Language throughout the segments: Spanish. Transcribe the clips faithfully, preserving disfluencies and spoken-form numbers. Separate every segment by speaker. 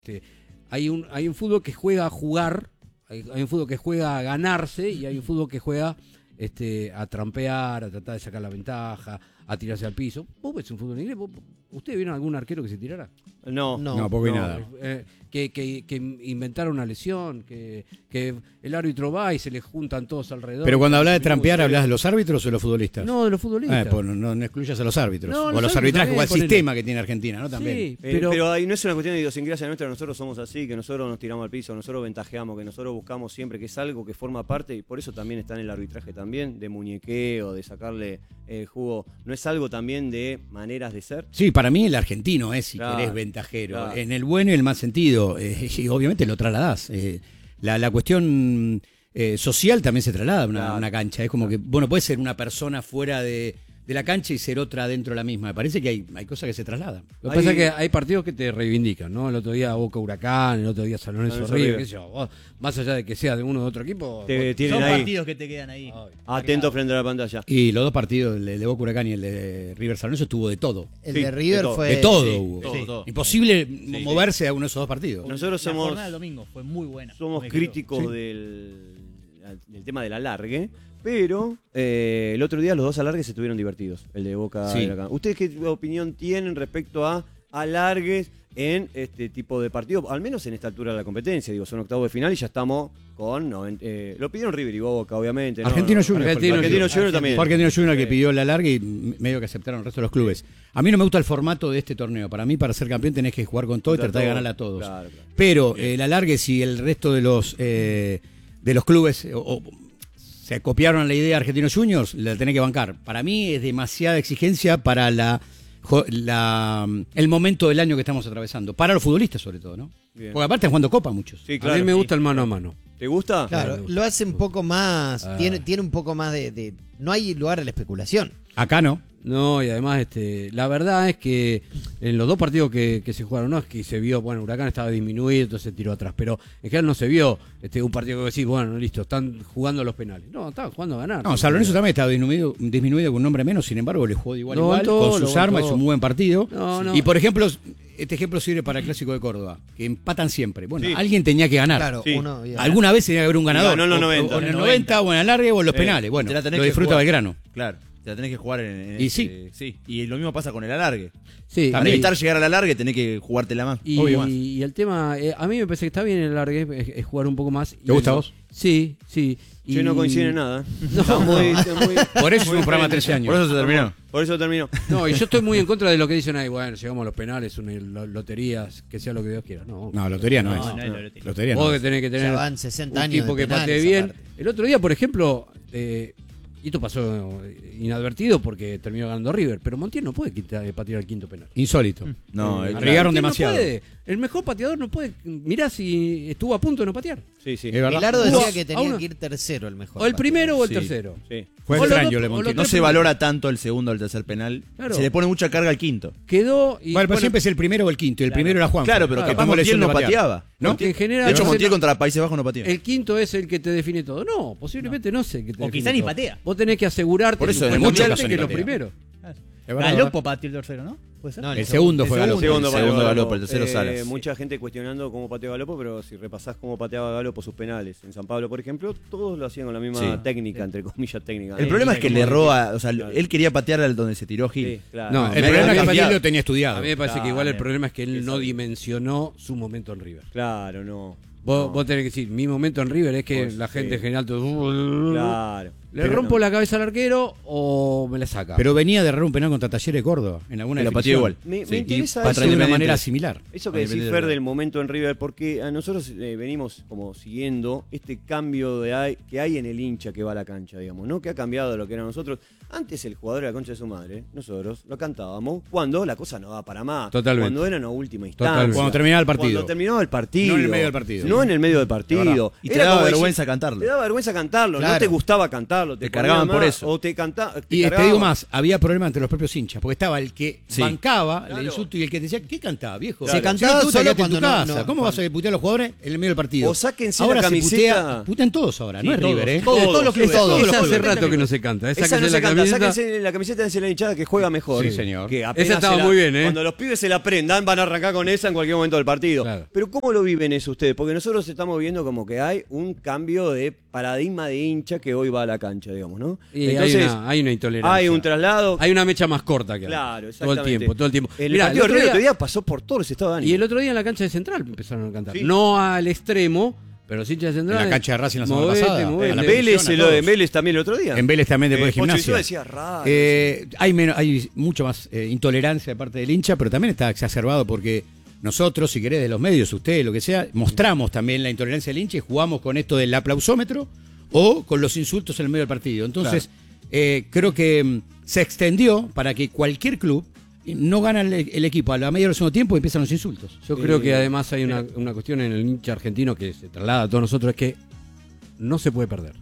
Speaker 1: Este, hay un hay un fútbol que juega a jugar, hay, hay un fútbol que juega a ganarse y hay un fútbol que juega este, a trampear, a tratar de sacar la ventaja, a tirarse al piso. ¿Vos ves un fútbol inglés? ¿Ustedes vieron algún arquero que se tirara?
Speaker 2: No,
Speaker 3: no,
Speaker 2: no,
Speaker 3: poco y
Speaker 2: no.
Speaker 3: nada.
Speaker 1: Eh, que, que, que inventara una lesión, que, que el árbitro va y se le juntan todos alrededor.
Speaker 3: Pero cuando hablas de trampear, ¿hablas de los árbitros o de los futbolistas?
Speaker 1: No, de los futbolistas.
Speaker 3: Ah, pues no, no, no excluyas a los árbitros.
Speaker 1: No,
Speaker 3: o
Speaker 1: los
Speaker 3: a los
Speaker 1: árbitros
Speaker 3: arbitrajes, o al
Speaker 1: también,
Speaker 3: sistema que tiene Argentina, ¿no? También.
Speaker 1: Sí,
Speaker 2: Eh,
Speaker 1: pero,
Speaker 2: pero ahí no es una cuestión de idiosincrasia nuestra, nosotros somos así, que nosotros nos tiramos al piso, nosotros ventajeamos, que nosotros buscamos siempre, que es algo que forma parte, y por eso también está en el arbitraje también, de muñequeo, de sacarle eh, jugo. No es algo también de maneras de ser.
Speaker 3: Sí, para mí el argentino es, si
Speaker 2: Claro,
Speaker 3: querés, ventajero.
Speaker 2: claro.
Speaker 3: En el bueno y el mal sentido. Eh, y obviamente lo trasladás. Eh, la, la cuestión eh, social también se traslada a una,
Speaker 2: Claro.
Speaker 3: una cancha. Es como que, bueno, puede ser una persona fuera de, de la cancha y ser otra dentro de la misma. Me parece que hay, hay cosas que se trasladan.
Speaker 1: Lo que pasa es que hay partidos que te reivindican, ¿no? El otro día Boca Huracán, el otro día San Lorenzo
Speaker 2: San Lorenzo
Speaker 1: River,
Speaker 2: River.
Speaker 1: qué sé yo. Vos, más allá de que sea de uno de otro equipo,
Speaker 2: Te
Speaker 1: vos-
Speaker 2: tienen
Speaker 4: Son
Speaker 2: ahí,
Speaker 4: partidos que te quedan ahí.
Speaker 1: Ay.
Speaker 2: atento frente a la pantalla.
Speaker 3: Y los dos partidos, el de Boca Huracán y el de River San Lorenzo, estuvo de todo.
Speaker 5: El
Speaker 2: Sí,
Speaker 5: de River
Speaker 2: de todo.
Speaker 5: fue...
Speaker 3: De todo
Speaker 4: sí,
Speaker 3: hubo.
Speaker 4: todo, todo.
Speaker 3: Imposible
Speaker 4: Sí,
Speaker 3: moverse a uno de esos dos partidos.
Speaker 2: Nosotros
Speaker 4: La
Speaker 2: somos-
Speaker 4: jornada del domingo fue muy buena.
Speaker 2: Somos
Speaker 4: Me quedó.
Speaker 2: críticos
Speaker 3: Sí.
Speaker 2: del, del tema del alargue, pero eh, el otro día los dos alargues estuvieron divertidos, el de Boca
Speaker 3: Sí.
Speaker 2: y Huracán. ¿Ustedes qué opinión tienen respecto a alargues en este tipo de partidos? Al menos en esta altura de la competencia, digo, son octavos de final y ya estamos con... noventa eh, lo pidieron River y Boca, obviamente. ¿no?
Speaker 3: Argentino Junior.
Speaker 1: Argentino
Speaker 2: Argentino
Speaker 1: Junior.
Speaker 2: Junior también.
Speaker 3: Fue Argentino Junior el que
Speaker 2: Sí.
Speaker 3: pidió la larga y medio que aceptaron el resto de los clubes. A mí no me gusta el formato de este torneo. Para mí, para ser campeón, tenés que jugar con todo y
Speaker 2: Contra
Speaker 3: tratar de
Speaker 2: todo.
Speaker 3: ganarle a todos.
Speaker 2: Claro, claro.
Speaker 3: Pero eh, el alargue, si el resto de los eh, de los clubes eh, o, o se copiaron la idea de Argentino Juniors, la tenés que bancar. Para mí es demasiada exigencia para la, jo- la el momento del año que estamos atravesando. Para los futbolistas, sobre todo, ¿no?
Speaker 2: Bien.
Speaker 3: Porque aparte están jugando Copa muchos.
Speaker 2: Sí,
Speaker 1: A
Speaker 2: claro.
Speaker 1: mí me gusta el mano a mano.
Speaker 2: ¿Te gusta?
Speaker 5: Claro,
Speaker 1: Claro.
Speaker 5: lo hace un poco más,
Speaker 1: Ah.
Speaker 5: tiene, tiene un poco más de, de... No hay lugar a la especulación.
Speaker 3: Acá no.
Speaker 1: No, y además, este, la verdad es que en los dos partidos que, que se jugaron, no es que se vio, bueno, Huracán estaba disminuido, entonces tiró atrás, pero en general no se vio este, un partido que decís, bueno, listo, están jugando los penales. No, estaban jugando a ganar.
Speaker 3: No, San Lorenzo también estaba disminuido, disminuido con un nombre menos, sin embargo, le jugó de igual a
Speaker 1: Lo
Speaker 3: igual,
Speaker 1: aguantó,
Speaker 3: con
Speaker 1: lo
Speaker 3: sus armas,
Speaker 1: aguantó.
Speaker 3: hizo un buen partido.
Speaker 1: No, no.
Speaker 3: Y por ejemplo, este ejemplo sirve para el Clásico de Córdoba, que empatan siempre. Bueno,
Speaker 2: Sí.
Speaker 3: alguien tenía que ganar.
Speaker 5: Claro,
Speaker 2: Sí.
Speaker 5: uno...
Speaker 3: Alguna vez tenía que haber un ganador.
Speaker 2: ganó en los
Speaker 3: O-
Speaker 2: noventa.
Speaker 3: O, en el
Speaker 4: En el
Speaker 3: noventa, o en el alargue, o en los
Speaker 2: Sí.
Speaker 3: penales. Bueno,
Speaker 4: Te la tenés
Speaker 3: lo
Speaker 4: que
Speaker 3: disfruta
Speaker 4: jugar.
Speaker 3: Belgrano.
Speaker 4: Claro, te la tenés que jugar en, en
Speaker 3: Y
Speaker 4: este- sí. Y lo mismo pasa con el alargue.
Speaker 1: Sí,
Speaker 4: Para
Speaker 3: También.
Speaker 4: evitar llegar al alargue tenés que jugártela más.
Speaker 1: Y,
Speaker 4: Obvio más.
Speaker 1: y el tema, eh, a mí me parece que está bien el largue, es, es jugar un poco más.
Speaker 3: ¿Te gusta a vos?
Speaker 1: Sí, sí.
Speaker 2: Yo
Speaker 1: Y-
Speaker 2: no coincido en nada. Está muy- está muy-
Speaker 3: Por eso es
Speaker 2: muy
Speaker 3: un programa de
Speaker 2: diferente.
Speaker 3: trece años.
Speaker 4: Por eso se terminó.
Speaker 2: Por eso terminó.
Speaker 1: No, y yo estoy muy en contra de lo que dicen ahí, bueno, llegamos a los penales, una lo- loterías, que sea lo que Dios quiera. No,
Speaker 3: No, lotería no,
Speaker 4: No,
Speaker 3: es.
Speaker 4: no es la lotería.
Speaker 3: Lotería
Speaker 1: vos
Speaker 3: no
Speaker 1: que
Speaker 3: es.
Speaker 1: tenés que tener
Speaker 5: Ya van sesenta
Speaker 1: un
Speaker 5: años
Speaker 1: tipo
Speaker 5: de
Speaker 1: que
Speaker 5: penales,
Speaker 1: patee bien.
Speaker 5: aparte.
Speaker 1: El otro día, por ejemplo, eh, y esto pasó inadvertido porque terminó ganando River, pero Montiel no puede quitar, eh, patear el quinto penal.
Speaker 3: Insólito.
Speaker 4: No,
Speaker 3: Eh,
Speaker 4: el-
Speaker 3: arriesgaron
Speaker 1: Montiel
Speaker 3: demasiado.
Speaker 1: No puede. El mejor pateador no puede. Mirá si estuvo a punto de no patear.
Speaker 2: Sí, sí.
Speaker 3: Es verdad.
Speaker 5: Bilardo
Speaker 1: Hubo-
Speaker 5: decía que
Speaker 1: a
Speaker 5: tenía
Speaker 1: uno-
Speaker 5: que ir tercero el mejor.
Speaker 1: O el primero o el
Speaker 4: Sí.
Speaker 1: tercero.
Speaker 2: Sí.
Speaker 3: Fue
Speaker 1: O los
Speaker 3: extraño
Speaker 1: dos-
Speaker 3: le
Speaker 1: o
Speaker 3: Montiel.
Speaker 1: los
Speaker 4: No
Speaker 1: tres
Speaker 4: se
Speaker 1: primeros.
Speaker 4: valora tanto el segundo o el tercer penal.
Speaker 1: Claro.
Speaker 4: Se le pone mucha carga al quinto.
Speaker 1: Quedó y.
Speaker 3: Bueno, pero
Speaker 1: bueno,
Speaker 3: siempre es el primero o el quinto. Y el
Speaker 4: Claro.
Speaker 3: primero era Juan.
Speaker 4: Claro, pero
Speaker 1: Claro,
Speaker 4: capaz
Speaker 3: tomó
Speaker 4: Montiel
Speaker 3: lesión
Speaker 4: no
Speaker 3: de patear.
Speaker 4: pateaba.
Speaker 3: ¿No?
Speaker 1: porque en general.
Speaker 4: De hecho,
Speaker 1: no sé,
Speaker 4: Montiel
Speaker 1: no-
Speaker 4: contra Países Bajos no pateó.
Speaker 1: El quinto es el que te define todo. No, posiblemente no, sé el que te
Speaker 4: O
Speaker 1: define
Speaker 4: quizá ni
Speaker 1: todo.
Speaker 4: patea.
Speaker 1: Vos tenés que asegurarte
Speaker 4: Por eso, en
Speaker 1: en
Speaker 4: muchos
Speaker 1: que
Speaker 3: casos ni
Speaker 1: los
Speaker 3: patea.
Speaker 1: primeros.
Speaker 3: Es verdad,
Speaker 4: Galopo pateó el tercero, ¿no? ¿Puede ser?
Speaker 5: No,
Speaker 3: El segundo fue Galopo.
Speaker 2: Segundo,
Speaker 4: El segundo
Speaker 2: Galopo.
Speaker 4: Galopo, el tercero
Speaker 2: Eh,
Speaker 4: Salas.
Speaker 2: Mucha gente cuestionando cómo pateaba Galopo, pero si repasás cómo pateaba Galopo sus penales en San Pablo, por ejemplo, todos lo hacían con la misma
Speaker 4: Sí.
Speaker 2: técnica, entre comillas técnica.
Speaker 4: El
Speaker 2: ¿no?
Speaker 4: problema es que le erró a. O sea,
Speaker 2: Claro.
Speaker 4: él quería patear al donde se tiró Gil.
Speaker 2: Sí, claro.
Speaker 1: No,
Speaker 3: El
Speaker 1: Me-
Speaker 3: problema es que
Speaker 1: me-
Speaker 3: Montiel
Speaker 1: me-
Speaker 3: lo tenía estudiado.
Speaker 1: A mí me parece
Speaker 4: Ah,
Speaker 1: que igual el
Speaker 4: bien.
Speaker 1: problema es que él no
Speaker 2: Exacto.
Speaker 1: dimensionó su momento en River.
Speaker 2: Claro, no.
Speaker 1: Vos,
Speaker 2: No.
Speaker 1: vos tenés que decir, mi momento en River es que
Speaker 2: Pues,
Speaker 1: la gente
Speaker 2: sí.
Speaker 1: en general todo,
Speaker 2: Claro.
Speaker 1: ¿le
Speaker 2: Pero
Speaker 1: rompo
Speaker 2: no.
Speaker 1: la cabeza al arquero o me la saca?
Speaker 3: Pero venía de errar un penal contra Talleres de Córdoba. En alguna
Speaker 4: Y lo pateó
Speaker 3: definición.
Speaker 4: igual.
Speaker 2: Me, me
Speaker 4: Sí, y
Speaker 2: interesa
Speaker 3: Pateó
Speaker 2: eso,
Speaker 3: de una
Speaker 4: Independiente.
Speaker 3: manera similar.
Speaker 2: eso que decís,
Speaker 4: Independiente
Speaker 2: Fer,
Speaker 4: del-
Speaker 2: del momento en River, porque a nosotros eh, venimos como siguiendo este cambio de hay, que hay en el hincha que va a la cancha, digamos, ¿no? Que ha cambiado lo que era nosotros. Antes el jugador era la concha de su madre, nosotros lo cantábamos cuando la cosa no va para más.
Speaker 1: Totalmente.
Speaker 2: Cuando era una última instancia.
Speaker 1: Totalmente.
Speaker 3: Cuando terminaba el partido.
Speaker 2: Cuando terminaba el partido.
Speaker 3: No en el medio del partido.
Speaker 2: No en el medio del partido.
Speaker 4: Y te
Speaker 2: Era
Speaker 4: daba
Speaker 2: como decir-
Speaker 4: vergüenza cantarlo.
Speaker 2: Te daba vergüenza cantarlo. No
Speaker 5: Claro.
Speaker 2: te gustaba cantarlo. Te,
Speaker 4: Te cargaban
Speaker 2: ponía
Speaker 4: por
Speaker 2: más,
Speaker 4: eso.
Speaker 2: O te cantaba.
Speaker 3: Y te digo más, había problemas entre los propios hinchas, porque estaba el que
Speaker 4: Sí.
Speaker 3: bancaba
Speaker 2: Claro.
Speaker 3: el insulto y el que te decía, ¿qué cantaba, viejo?
Speaker 5: Se
Speaker 3: Si
Speaker 5: cantaba
Speaker 3: no te gusta,
Speaker 5: solo
Speaker 3: quédate en tu
Speaker 5: cuando no-
Speaker 3: casa.
Speaker 5: no,
Speaker 3: ¿Cómo vas a putear a los jugadores en el medio del partido?
Speaker 2: O sáquense
Speaker 3: ahora
Speaker 2: la
Speaker 3: se
Speaker 2: camiseta.
Speaker 3: putea, putean todos ahora, no
Speaker 4: Sí,
Speaker 3: es
Speaker 4: todos,
Speaker 3: River, ¿eh?
Speaker 4: todos,
Speaker 3: todos los clubes.
Speaker 1: Esa
Speaker 3: todos los
Speaker 1: hace
Speaker 3: clubes.
Speaker 1: rato que no se canta.
Speaker 2: Esa
Speaker 1: Esa
Speaker 2: no
Speaker 1: que
Speaker 2: se
Speaker 1: la
Speaker 2: canta
Speaker 1: camiseta.
Speaker 2: sáquense la camiseta de la hinchada que juega mejor.
Speaker 3: Sí, señor.
Speaker 2: Que apenas
Speaker 1: Esa estaba
Speaker 2: se la-
Speaker 1: muy bien, ¿eh?
Speaker 2: Cuando los pibes se la prendan, van a arrancar con esa en cualquier momento del partido.
Speaker 1: Claro.
Speaker 2: Pero ¿cómo lo viven eso ustedes? Porque nosotros estamos viendo como que hay un cambio de paradigma de hincha que hoy va a la cancha, digamos, ¿no?
Speaker 1: Y
Speaker 2: Entonces,
Speaker 1: hay, una, hay una intolerancia.
Speaker 2: hay un traslado.
Speaker 1: Hay una mecha más corta que
Speaker 2: Claro,
Speaker 1: antes.
Speaker 2: exactamente.
Speaker 1: Todo el tiempo, todo el tiempo.
Speaker 2: El
Speaker 1: Mirá,
Speaker 2: partido
Speaker 1: el
Speaker 2: de
Speaker 1: otro
Speaker 2: River el otro
Speaker 1: día-
Speaker 2: día pasó por todos los estados de ánimo.
Speaker 1: Y el otro día en la cancha de Central empezaron a cantar.
Speaker 2: Sí.
Speaker 1: No al extremo, pero sí de Central.
Speaker 3: En la cancha de Racing la semana
Speaker 1: movete,
Speaker 3: pasada.
Speaker 1: movete.
Speaker 2: En
Speaker 3: la
Speaker 2: Vélez,
Speaker 3: televisión, a
Speaker 2: lo de
Speaker 3: todos.
Speaker 2: Vélez también el otro día.
Speaker 3: En Vélez también después
Speaker 2: Eh,
Speaker 3: de
Speaker 2: Pocho
Speaker 3: gimnasia.
Speaker 2: Insúa decía raro.
Speaker 3: Eh, hay, menos, hay mucho más eh, intolerancia de parte del hincha, pero también está exacerbado porque nosotros, si querés, de los medios, ustedes, lo que sea, mostramos también la intolerancia del hincha y jugamos con esto del aplausómetro o con los insultos en el medio del partido. Entonces, eh, creo que mm, se extendió para que cualquier club no gana el, el equipo a la media del segundo tiempo y empiezan los insultos.
Speaker 1: Yo creo
Speaker 2: Eh,
Speaker 1: que además hay una, una cuestión en el hincha argentino que se traslada a todos nosotros, es que no se puede perder.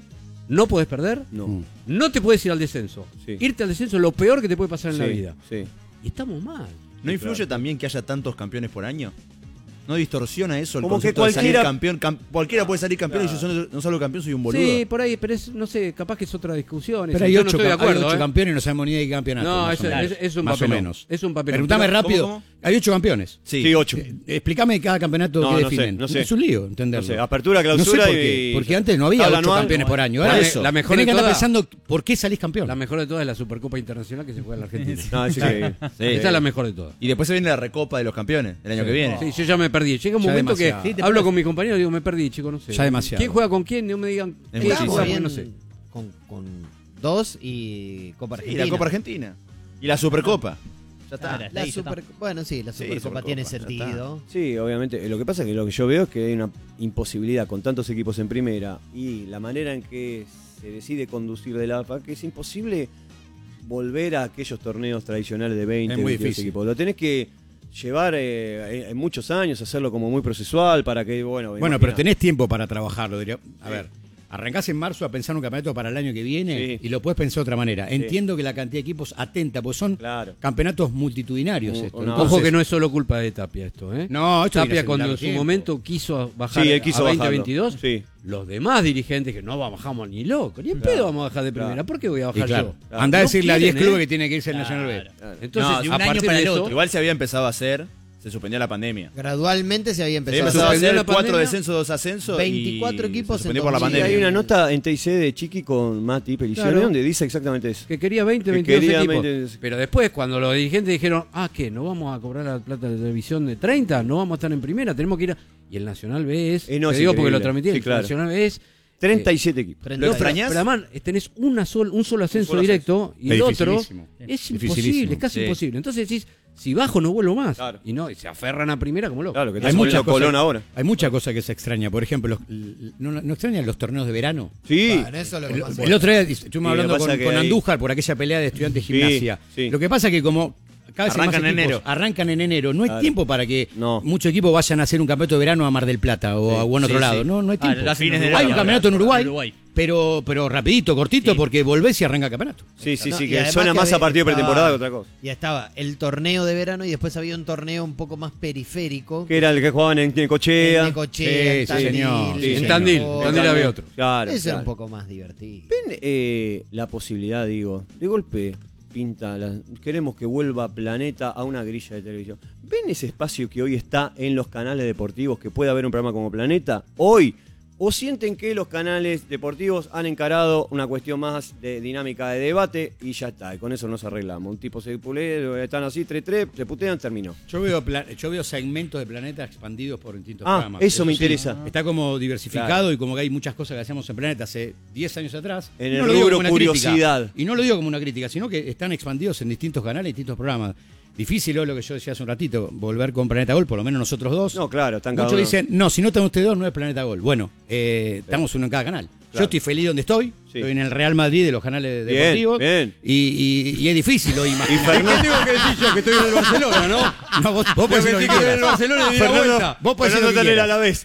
Speaker 1: No puedes perder,
Speaker 2: No.
Speaker 3: Mm.
Speaker 1: no te puedes ir al descenso.
Speaker 2: Sí.
Speaker 1: Irte al descenso es lo peor que te puede pasar en
Speaker 2: Sí,
Speaker 1: la vida.
Speaker 2: sí.
Speaker 1: Y estamos mal.
Speaker 4: ¿No influye
Speaker 2: claro.
Speaker 4: también que haya tantos campeones por año? ¿No distorsiona eso el
Speaker 2: Como que
Speaker 4: concepto de salir
Speaker 2: cualquiera-
Speaker 4: campeón? Cam- cualquiera puede salir campeón y yo solo- no salgo campeón, soy un boludo.
Speaker 1: Sí, por ahí, pero es, no sé, capaz que es otra discusión.
Speaker 3: Pero hay
Speaker 1: Yo
Speaker 3: ocho,
Speaker 1: no estoy de
Speaker 3: cam- hay
Speaker 1: acuerdo.
Speaker 3: ocho
Speaker 1: ¿eh?
Speaker 3: campeones y no sabemos ni de qué campeonato.
Speaker 1: No,
Speaker 3: más
Speaker 1: es,
Speaker 3: o menos.
Speaker 1: es- es un
Speaker 3: Más o
Speaker 1: papelón.
Speaker 3: menos.
Speaker 1: Es un papelón.
Speaker 3: Preguntame
Speaker 1: Pero-
Speaker 3: rápido.
Speaker 4: ¿cómo, cómo?
Speaker 3: Hay ocho campeones.
Speaker 4: Sí.
Speaker 2: Sí, ocho.
Speaker 3: Eh, explícame cada campeonato
Speaker 2: No,
Speaker 3: que
Speaker 2: no sé,
Speaker 3: definen.
Speaker 2: no sé.
Speaker 3: Es un lío, entenderlo.
Speaker 2: No sé, apertura,
Speaker 3: No sé
Speaker 2: clausura
Speaker 3: por qué,
Speaker 2: y-
Speaker 3: porque antes no había
Speaker 2: tabla
Speaker 3: ocho
Speaker 2: anual.
Speaker 3: campeones por año.
Speaker 1: Por
Speaker 3: Ahora
Speaker 1: eso. La mejor
Speaker 3: tenés
Speaker 1: de
Speaker 3: que andar
Speaker 1: todas-
Speaker 3: pensando por qué salís campeón.
Speaker 1: La mejor de todas es la Supercopa Internacional que se juega en la Argentina.
Speaker 2: No, es increíble.
Speaker 4: Sí.
Speaker 1: Esta es la mejor de todas.
Speaker 4: Y después se viene la recopa de los campeones el año que viene.
Speaker 1: Sí, yo ya me perdí. Llega un
Speaker 3: Ya
Speaker 1: momento
Speaker 3: demasiado.
Speaker 1: que
Speaker 3: Sí, te
Speaker 1: hablo
Speaker 3: parece.
Speaker 1: con mi compañero y digo, me perdí, chico, no sé.
Speaker 3: Ya demasiado.
Speaker 1: ¿Quién juega con quién? No me digan.
Speaker 4: Es
Speaker 1: ¿qué
Speaker 4: muchísimo.
Speaker 1: juega?
Speaker 5: Bien
Speaker 1: No sé.
Speaker 5: con, con dos y Copa
Speaker 4: Sí,
Speaker 5: Argentina.
Speaker 4: la Copa Argentina. Y la Supercopa. Ya está.
Speaker 5: La
Speaker 6: Ahí ya
Speaker 5: super- bueno, sí, la
Speaker 4: Sí,
Speaker 5: Supercopa
Speaker 4: Supercopa,
Speaker 5: tiene
Speaker 4: ya
Speaker 5: sentido.
Speaker 2: Sí, obviamente. Lo que pasa es que lo que yo veo es que hay una imposibilidad con tantos equipos en primera y la manera en que se decide conducir de la A F A, que es imposible volver a aquellos torneos tradicionales de veinte,
Speaker 3: Es muy
Speaker 2: veintidós
Speaker 3: difícil.
Speaker 2: equipos. Lo tenés que llevar eh, en muchos años, hacerlo como muy procesual para que, bueno...
Speaker 3: Bueno,
Speaker 2: imagina-
Speaker 3: pero tenés tiempo para trabajarlo. Diría. A ver, arrancás en marzo a pensar un campeonato para el año que viene
Speaker 2: Sí.
Speaker 3: y lo puedes pensar de otra manera. Entiendo que la cantidad de equipos atenta, porque son
Speaker 2: Claro.
Speaker 3: campeonatos multitudinarios.
Speaker 2: Un-
Speaker 3: esto.
Speaker 2: una-
Speaker 3: Entonces-
Speaker 1: Ojo que no es solo culpa de Tapia esto, ¿eh?
Speaker 3: No, esto viene
Speaker 1: Tapia
Speaker 3: hace
Speaker 1: cuando
Speaker 3: largo
Speaker 1: en su
Speaker 3: tiempo.
Speaker 1: momento quiso bajar
Speaker 2: Sí, él quiso
Speaker 1: a veinte
Speaker 2: bajarlo.
Speaker 1: veintidós,
Speaker 2: Sí.
Speaker 1: los demás dirigentes que no bajamos ni loco, ni en pedo vamos a bajar de primera.
Speaker 2: Claro.
Speaker 1: ¿Por qué voy a
Speaker 3: Y
Speaker 1: bajar
Speaker 3: claro,
Speaker 1: yo?
Speaker 2: Claro.
Speaker 3: andá a
Speaker 1: No
Speaker 3: decirle a diez
Speaker 1: quieren,
Speaker 3: clubes
Speaker 1: ¿eh?
Speaker 3: que tiene que irse al Nacional B.
Speaker 2: Claro.
Speaker 1: Entonces,
Speaker 4: No, de
Speaker 1: a
Speaker 4: un año
Speaker 1: partir
Speaker 4: para
Speaker 1: de
Speaker 4: el
Speaker 1: eso,
Speaker 4: otro. Igual se había empezado a hacer, se suspendía la pandemia.
Speaker 5: Gradualmente se había
Speaker 4: Se había
Speaker 5: empezado a
Speaker 4: empezado a
Speaker 1: suspendió
Speaker 4: hacer
Speaker 1: la
Speaker 4: cuatro
Speaker 1: pandemia.
Speaker 4: descensos, dos ascensos.
Speaker 5: veinticuatro
Speaker 4: y
Speaker 5: equipos
Speaker 4: se suspendió por la
Speaker 5: en
Speaker 2: Sí,
Speaker 5: pandemia.
Speaker 2: hay
Speaker 4: pandemia.
Speaker 2: una nota en T I C de Chiqui con Mati Peliciano
Speaker 1: Claro.
Speaker 2: donde dice exactamente eso.
Speaker 1: que quería veinte,
Speaker 2: Que
Speaker 1: veintidós
Speaker 2: quería
Speaker 1: equipos.
Speaker 2: veinte.
Speaker 1: Pero después, cuando los dirigentes dijeron, ah, ¿qué? ¿No vamos a cobrar la plata de televisión de treinta? ¿No vamos a estar en primera? Tenemos que ir a... Y el Nacional B es...
Speaker 2: Eh, no,
Speaker 1: te
Speaker 2: es
Speaker 1: digo porque
Speaker 2: increíble.
Speaker 1: lo transmití.
Speaker 2: Sí,
Speaker 1: el
Speaker 2: claro.
Speaker 1: Nacional B es...
Speaker 2: treinta y siete equipos.
Speaker 5: treinta
Speaker 4: ¿Lo
Speaker 5: y-
Speaker 4: extrañás?
Speaker 1: Pero además, tenés una sol, un solo ascenso
Speaker 2: solo
Speaker 1: directo y
Speaker 3: Es
Speaker 1: el otro
Speaker 3: dificilísimo.
Speaker 1: es
Speaker 3: Dificilísimo.
Speaker 1: imposible, es casi
Speaker 4: Sí.
Speaker 1: imposible. Entonces decís, si bajo no vuelvo más.
Speaker 2: Claro.
Speaker 1: Y no, y se aferran a primera como loco.
Speaker 2: Claro, que
Speaker 3: Hay
Speaker 2: está
Speaker 3: muchas
Speaker 2: poniendo Colón
Speaker 3: cosas,
Speaker 2: ahora.
Speaker 3: hay muchas cosas que se extraña. Por ejemplo, los- l- ¿no, no extrañan los torneos de verano?
Speaker 2: Sí.
Speaker 5: Bueno, eso es lo que
Speaker 3: El,
Speaker 5: más
Speaker 3: el otro día estuvimos
Speaker 2: Sí, lo
Speaker 3: hablando
Speaker 2: que pasa
Speaker 3: con,
Speaker 2: que
Speaker 3: con
Speaker 2: hay-
Speaker 3: Andújar por aquella pelea de estudiantes
Speaker 2: Sí,
Speaker 3: gimnasia.
Speaker 2: sí.
Speaker 3: Lo que pasa es que como cada vez hay
Speaker 4: Arrancan
Speaker 3: más
Speaker 4: en
Speaker 3: equipos
Speaker 4: enero.
Speaker 3: arrancan en enero, no hay
Speaker 2: Claro.
Speaker 3: tiempo para que
Speaker 2: No.
Speaker 3: muchos equipos vayan a hacer un campeonato de verano a Mar del Plata o
Speaker 2: Sí.
Speaker 3: a buen otro
Speaker 4: Sí,
Speaker 3: lado.
Speaker 4: sí.
Speaker 3: No, no hay
Speaker 6: Ah,
Speaker 3: tiempo.
Speaker 6: lo hacen en
Speaker 3: hay
Speaker 6: Uruguay
Speaker 3: un
Speaker 6: ahora,
Speaker 3: campeonato en Uruguay,
Speaker 6: en Uruguay.
Speaker 3: pero pero rapidito, cortito,
Speaker 6: Sí.
Speaker 3: porque volvés y arranca el campeonato.
Speaker 2: Sí, sí,
Speaker 5: No,
Speaker 2: sí,
Speaker 5: y
Speaker 2: que
Speaker 5: además
Speaker 2: suena
Speaker 5: que
Speaker 2: más a
Speaker 5: había-
Speaker 2: partido de
Speaker 5: estaba-
Speaker 2: pretemporada que otra cosa.
Speaker 5: Y estaba el torneo de verano y después había un torneo un poco más periférico.
Speaker 2: Que era el que jugaban en Necochea.
Speaker 5: En Necochea,
Speaker 3: Sí,
Speaker 5: en
Speaker 3: sí,
Speaker 5: Tandil,
Speaker 3: señor.
Speaker 2: Sí,
Speaker 1: En
Speaker 2: señor.
Speaker 1: Tandil,
Speaker 5: Oh,
Speaker 1: Tandil había otro.
Speaker 2: Claro.
Speaker 5: Eso era
Speaker 2: claro.
Speaker 5: un poco más divertido.
Speaker 2: Ven eh, la posibilidad, digo, de golpe pinta, la- queremos que vuelva Planeta a una grilla de televisión. ¿Ven ese espacio que hoy está en los canales deportivos, que puede haber un programa como Planeta? Hoy. ¿O sienten que los canales deportivos han encarado una cuestión más de dinámica de debate y ya está? Y con eso nos arreglamos. Un tipo se pulea, están así, tres, tres, se putean, terminó.
Speaker 3: Yo veo pla- yo veo segmentos de Planeta expandidos por distintos
Speaker 2: Ah,
Speaker 3: programas.
Speaker 2: eso me
Speaker 3: sí,
Speaker 2: interesa.
Speaker 3: Está como diversificado
Speaker 2: Claro.
Speaker 3: y como que hay muchas cosas que hacíamos en Planeta hace diez años atrás.
Speaker 2: En
Speaker 3: Y
Speaker 2: el
Speaker 3: lo digo
Speaker 2: rubro
Speaker 3: como una
Speaker 2: curiosidad.
Speaker 3: crítica. Y no lo digo como una crítica, sino que están expandidos en distintos canales y distintos programas. Difícil, ¿no? Lo que yo decía hace un ratito, volver con Planeta Gol, por lo menos nosotros dos.
Speaker 2: No, claro, están cada
Speaker 3: Muchos
Speaker 2: uno.
Speaker 3: dicen, no, si no están ustedes dos, no es Planeta Gol. Bueno, eh, estamos uno en cada canal. Yo
Speaker 2: Claro.
Speaker 3: estoy feliz donde estoy,
Speaker 2: Sí.
Speaker 3: estoy en el Real Madrid de los canales
Speaker 2: Bien,
Speaker 3: deportivos.
Speaker 2: bien.
Speaker 3: Y, y- y es difícil hoy imaginar.
Speaker 2: Y Fernando-
Speaker 3: ¿Qué tengo que decir yo? Que estoy en el Barcelona, ¿no? No, vos, vos podés decir lo que
Speaker 1: metí con
Speaker 3: quieras.
Speaker 1: el Barcelona y di la
Speaker 3: Fernando,
Speaker 1: vuelta.
Speaker 3: Vos podés decir lo que
Speaker 2: Fernando Tanera a
Speaker 3: quieras.
Speaker 2: la vez.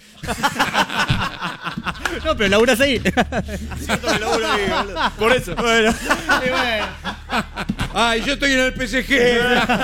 Speaker 6: No, pero laburás ahí.
Speaker 2: Por eso. Bueno.
Speaker 3: Y bueno.
Speaker 1: Ay, yo estoy en el P S G.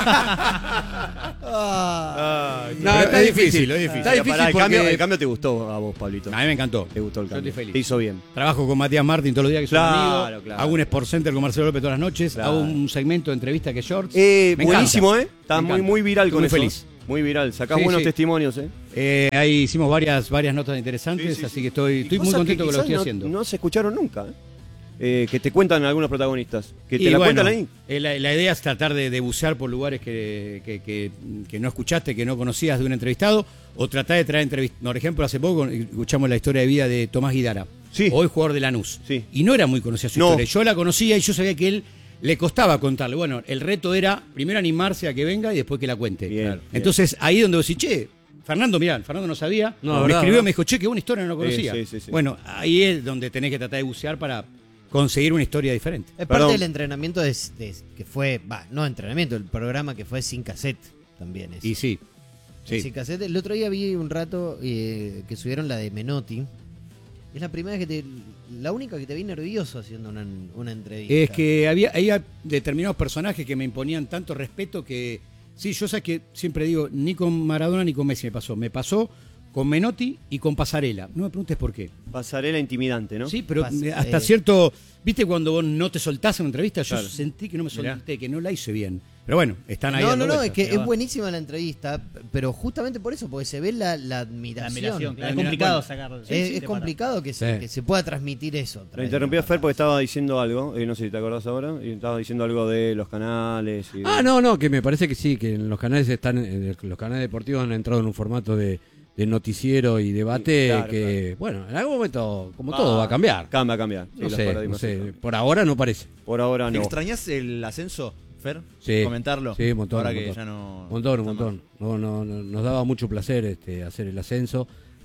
Speaker 5: Ah,
Speaker 1: No,
Speaker 3: Pero
Speaker 1: está
Speaker 3: es
Speaker 1: difícil.
Speaker 3: difícil, es difícil.
Speaker 1: Está
Speaker 2: Pero
Speaker 1: difícil
Speaker 2: pará, el,
Speaker 1: porque-
Speaker 2: cambio, el cambio te gustó a vos, Pablito.
Speaker 3: A mí me encantó.
Speaker 2: Te gustó el
Speaker 3: Yo
Speaker 2: cambio.
Speaker 3: estoy feliz.
Speaker 2: Te hizo bien.
Speaker 3: Trabajo con Matías Martín todos los días, que soy
Speaker 2: Claro,
Speaker 3: amigo.
Speaker 2: claro.
Speaker 3: Hago un Sport Center con Marcelo López todas las noches.
Speaker 2: Claro.
Speaker 3: Hago un segmento de entrevista que es Shorts.
Speaker 2: Eh,
Speaker 3: Me
Speaker 2: buenísimo,
Speaker 3: encanta.
Speaker 2: ¿eh? Está
Speaker 3: Me
Speaker 2: muy,
Speaker 3: encanta.
Speaker 2: muy viral
Speaker 3: Estoy
Speaker 2: con
Speaker 3: muy
Speaker 2: eso.
Speaker 3: feliz.
Speaker 2: Muy viral. Sacás
Speaker 3: Sí,
Speaker 2: buenos
Speaker 3: sí.
Speaker 2: testimonios, ¿eh?
Speaker 3: Eh, ahí hicimos varias, varias notas interesantes,
Speaker 2: Sí, sí,
Speaker 3: así
Speaker 2: sí.
Speaker 3: que estoy,
Speaker 2: Y
Speaker 3: estoy muy
Speaker 2: cosas
Speaker 3: contento
Speaker 2: que
Speaker 3: con lo que estoy
Speaker 2: quizás
Speaker 3: haciendo.
Speaker 2: no, no se escucharon nunca, ¿eh? Eh, que te cuentan algunos protagonistas. Que te
Speaker 3: Y
Speaker 2: la
Speaker 3: bueno,
Speaker 2: cuentan ahí.
Speaker 3: eh, La, la idea es tratar de, de bucear por lugares que, que, que- que no escuchaste, que no conocías de un entrevistado, o tratar de traer entrevistas. Por ejemplo, hace poco escuchamos la historia de vida de Tomás Guidara,
Speaker 2: Sí.
Speaker 3: hoy jugador de Lanús.
Speaker 2: Sí.
Speaker 3: Y no era muy conocida su
Speaker 2: No.
Speaker 3: historia. Yo la conocía y yo sabía que él le costaba contarle. Bueno, el reto era primero animarse a que venga y después que la cuente.
Speaker 2: Bien,
Speaker 3: Claro.
Speaker 2: bien.
Speaker 3: Entonces, ahí es donde vos decís, che, Fernando, mirá, Fernando no sabía,
Speaker 1: No,
Speaker 3: me
Speaker 1: verdad,
Speaker 3: escribió
Speaker 1: verdad.
Speaker 3: y me dijo, che, qué buena historia, no lo conocía.
Speaker 2: Sí, sí, sí, sí.
Speaker 3: Bueno, ahí es donde tenés que tratar de bucear para conseguir una historia diferente.
Speaker 5: Es
Speaker 2: Perdón.
Speaker 5: parte del entrenamiento de, de- que fue, va, no entrenamiento, el programa que fue Sin Cassette también es.
Speaker 3: Y sí,
Speaker 5: El
Speaker 3: sí.
Speaker 5: Sin Cassette, el otro día vi un rato eh, que subieron la de Menotti. Es la primera vez que te, la única que te vi nervioso haciendo una, una entrevista.
Speaker 3: Es que había, había determinados personajes que me imponían tanto respeto que, sí, yo sé que siempre digo, ni con Maradona ni con Messi me pasó. Me pasó con Menotti y con Pasarela. No me preguntes por qué.
Speaker 2: Pasarela intimidante, ¿no?
Speaker 3: Sí, pero
Speaker 5: Pas-
Speaker 3: hasta
Speaker 5: eh.
Speaker 3: cierto, viste cuando vos no te soltás en una entrevista, yo
Speaker 2: Claro.
Speaker 3: sentí que no me
Speaker 4: Mirá.
Speaker 3: solté, que no la hice bien. Pero bueno, están ahí.
Speaker 5: No,
Speaker 3: dando
Speaker 5: no, no,
Speaker 3: vueltas.
Speaker 5: es que
Speaker 4: Mirá,
Speaker 5: es
Speaker 4: va.
Speaker 5: buenísima la entrevista, pero justamente por eso, porque se ve la, la admiración.
Speaker 6: La admiración, claro. Es
Speaker 3: Bueno,
Speaker 6: complicado sacarlo.
Speaker 5: Es, es complicado que se,
Speaker 1: Sí.
Speaker 5: que se pueda transmitir eso.
Speaker 2: Lo interrumpí a Fer porque estaba diciendo algo, eh, no sé si te acordás ahora, y estaba diciendo algo de los canales. Y de-
Speaker 1: Ah, no, no, que me parece que sí, que en los canales están, en los canales deportivos han entrado en un formato de, de noticiero y debate
Speaker 2: Sí, claro,
Speaker 1: que, bueno, en algún momento, como
Speaker 2: Va,
Speaker 1: todo, va a cambiar.
Speaker 2: Cambia, cambia. Sí,
Speaker 1: No
Speaker 2: los
Speaker 1: sé, no
Speaker 2: paradigmas
Speaker 1: sé,
Speaker 2: son-
Speaker 1: por ahora no parece.
Speaker 2: Por ahora no.
Speaker 4: ¿Extrañás el ascenso, Fer?
Speaker 1: Sí.
Speaker 4: Comentarlo.
Speaker 1: Sí, un montón,
Speaker 4: Ahora
Speaker 1: un
Speaker 4: que
Speaker 1: montón.
Speaker 4: ya no.
Speaker 1: Un montón, un
Speaker 4: está
Speaker 1: montón. No, no, no, nos daba mucho placer este, hacer el ascenso.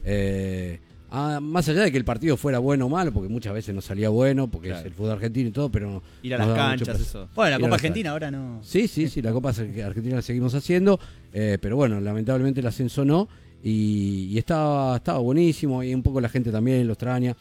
Speaker 1: Eh, ah, más allá de que el partido fuera bueno o malo, porque muchas veces no salía bueno, porque
Speaker 4: Claro.
Speaker 1: es el fútbol argentino y todo, pero
Speaker 4: Ir a
Speaker 1: nos
Speaker 4: las
Speaker 1: daba mucho
Speaker 4: canchas,
Speaker 1: placer.
Speaker 4: eso.
Speaker 6: Bueno, la
Speaker 1: Ir a
Speaker 6: Copa
Speaker 1: las
Speaker 6: Argentina ahora no.
Speaker 1: Sí, sí, sí, la Copa Argentina la seguimos haciendo, eh, pero bueno, lamentablemente el ascenso no, y, y estaba, estaba buenísimo, y un poco la gente también lo extraña.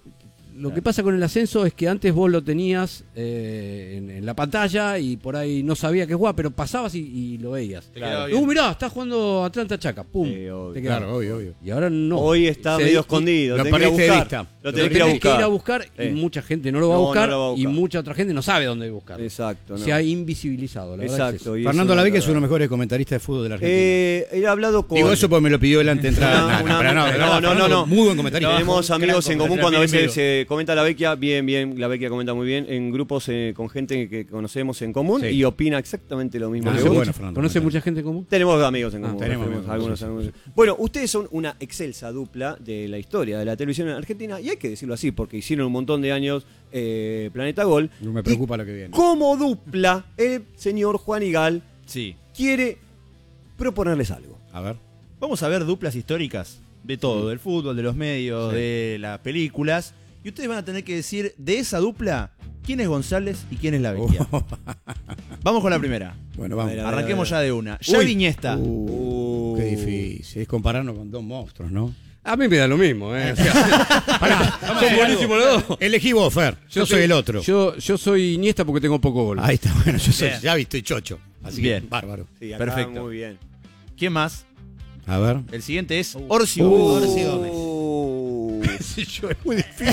Speaker 1: Lo que pasa con el ascenso es que antes vos lo tenías eh, en, en la pantalla y por ahí no sabía que jugaba, pero pasabas y, y lo veías.
Speaker 4: Te quedaba
Speaker 1: Uh,
Speaker 4: bien.
Speaker 1: mirá, está jugando Atlanta Chaca, pum.
Speaker 2: Sí, obvio.
Speaker 1: te quedaba.
Speaker 3: Claro, obvio, obvio.
Speaker 1: Y ahora no.
Speaker 2: Hoy está
Speaker 1: Se-
Speaker 2: medio
Speaker 1: y-
Speaker 2: escondido.
Speaker 3: lo
Speaker 2: Lo tenés que ir a
Speaker 3: perdiste de
Speaker 2: buscar.
Speaker 3: vista.
Speaker 2: Lo
Speaker 1: Lo
Speaker 2: tenés que ir a
Speaker 1: tenés que ir a
Speaker 2: buscar.
Speaker 1: buscar y
Speaker 2: Sí.
Speaker 1: mucha gente no lo va a
Speaker 2: No, no
Speaker 1: buscar,
Speaker 2: lo va a
Speaker 1: y
Speaker 2: buscar.
Speaker 1: mucha otra gente no sabe dónde buscar.
Speaker 2: Exacto. no.
Speaker 1: Se ha invisibilizado, la verdad. es
Speaker 2: Exacto.
Speaker 1: eso.
Speaker 2: y
Speaker 3: Fernando
Speaker 2: eso
Speaker 3: Lavé,
Speaker 2: es
Speaker 3: que es uno de
Speaker 2: verdad.
Speaker 3: los mejores comentaristas de fútbol de la Argentina.
Speaker 2: Eh, he hablado con.
Speaker 3: Digo eso porque me lo pidió él antes de entrar.
Speaker 2: Una-
Speaker 3: No,
Speaker 2: una-
Speaker 3: pero no, de
Speaker 2: no,
Speaker 3: verdad,
Speaker 2: no, no,
Speaker 3: Fernando,
Speaker 2: no.
Speaker 3: Muy buen comentarista.
Speaker 2: Tenemos amigos en común cuando a veces
Speaker 4: vivo.
Speaker 2: se comenta la Vecchia, bien, bien, la Vecchia comenta muy bien, en grupos eh, con gente que conocemos en común
Speaker 3: Sí.
Speaker 2: y opina exactamente lo mismo
Speaker 3: Ah,
Speaker 2: que
Speaker 3: sí,
Speaker 2: vos.
Speaker 3: bueno, Fernando.
Speaker 1: ¿Conoce mucha gente en común?
Speaker 2: Tenemos amigos en
Speaker 1: Ah,
Speaker 2: común.
Speaker 3: tenemos
Speaker 2: tenemos
Speaker 3: amigos,
Speaker 2: algunos,
Speaker 3: sí,
Speaker 2: algunos.
Speaker 3: sí.
Speaker 2: Bueno, ustedes son una excelsa dupla de la historia de la televisión en Argentina y hay que decirlo así porque hicieron un montón de años eh, Planeta Gol.
Speaker 3: No me
Speaker 2: Y
Speaker 3: preocupa lo que viene.
Speaker 2: como dupla, el señor Juan Igal
Speaker 4: Sí.
Speaker 2: quiere proponerles algo.
Speaker 3: A ver.
Speaker 4: Vamos a ver duplas históricas de todo, del fútbol, de los medios,
Speaker 3: Sí.
Speaker 4: de las películas. Y ustedes van a tener que decir de esa dupla quién es González y quién es la Vecchia. Vamos con la primera.
Speaker 3: Bueno, vamos.
Speaker 2: A ver, a ver.
Speaker 4: Arranquemos ya de una. Xavi Iniesta.
Speaker 3: Uh, qué difícil. Es compararnos con dos monstruos, ¿no?
Speaker 1: A mí me da lo mismo, ¿eh? O sea,
Speaker 3: Pará,
Speaker 1: son buenísimos los dos.
Speaker 3: Elegí vos, Fer. Yo, soy
Speaker 1: te-
Speaker 3: el otro.
Speaker 1: Yo, yo soy Iniesta porque tengo poco gol.
Speaker 3: Ahí está, bueno, yo soy,
Speaker 4: Bien.
Speaker 3: ya estoy chocho. Así
Speaker 4: Bien.
Speaker 3: que, bárbaro.
Speaker 2: Sí, acá
Speaker 4: Perfecto.
Speaker 2: muy bien.
Speaker 4: ¿Quién más?
Speaker 3: A ver.
Speaker 4: El siguiente es
Speaker 5: Uh.
Speaker 4: Orsi
Speaker 5: Uh.
Speaker 4: Gómez.
Speaker 5: Orsi Gómez.
Speaker 2: Uh.
Speaker 3: yo, es muy difícil.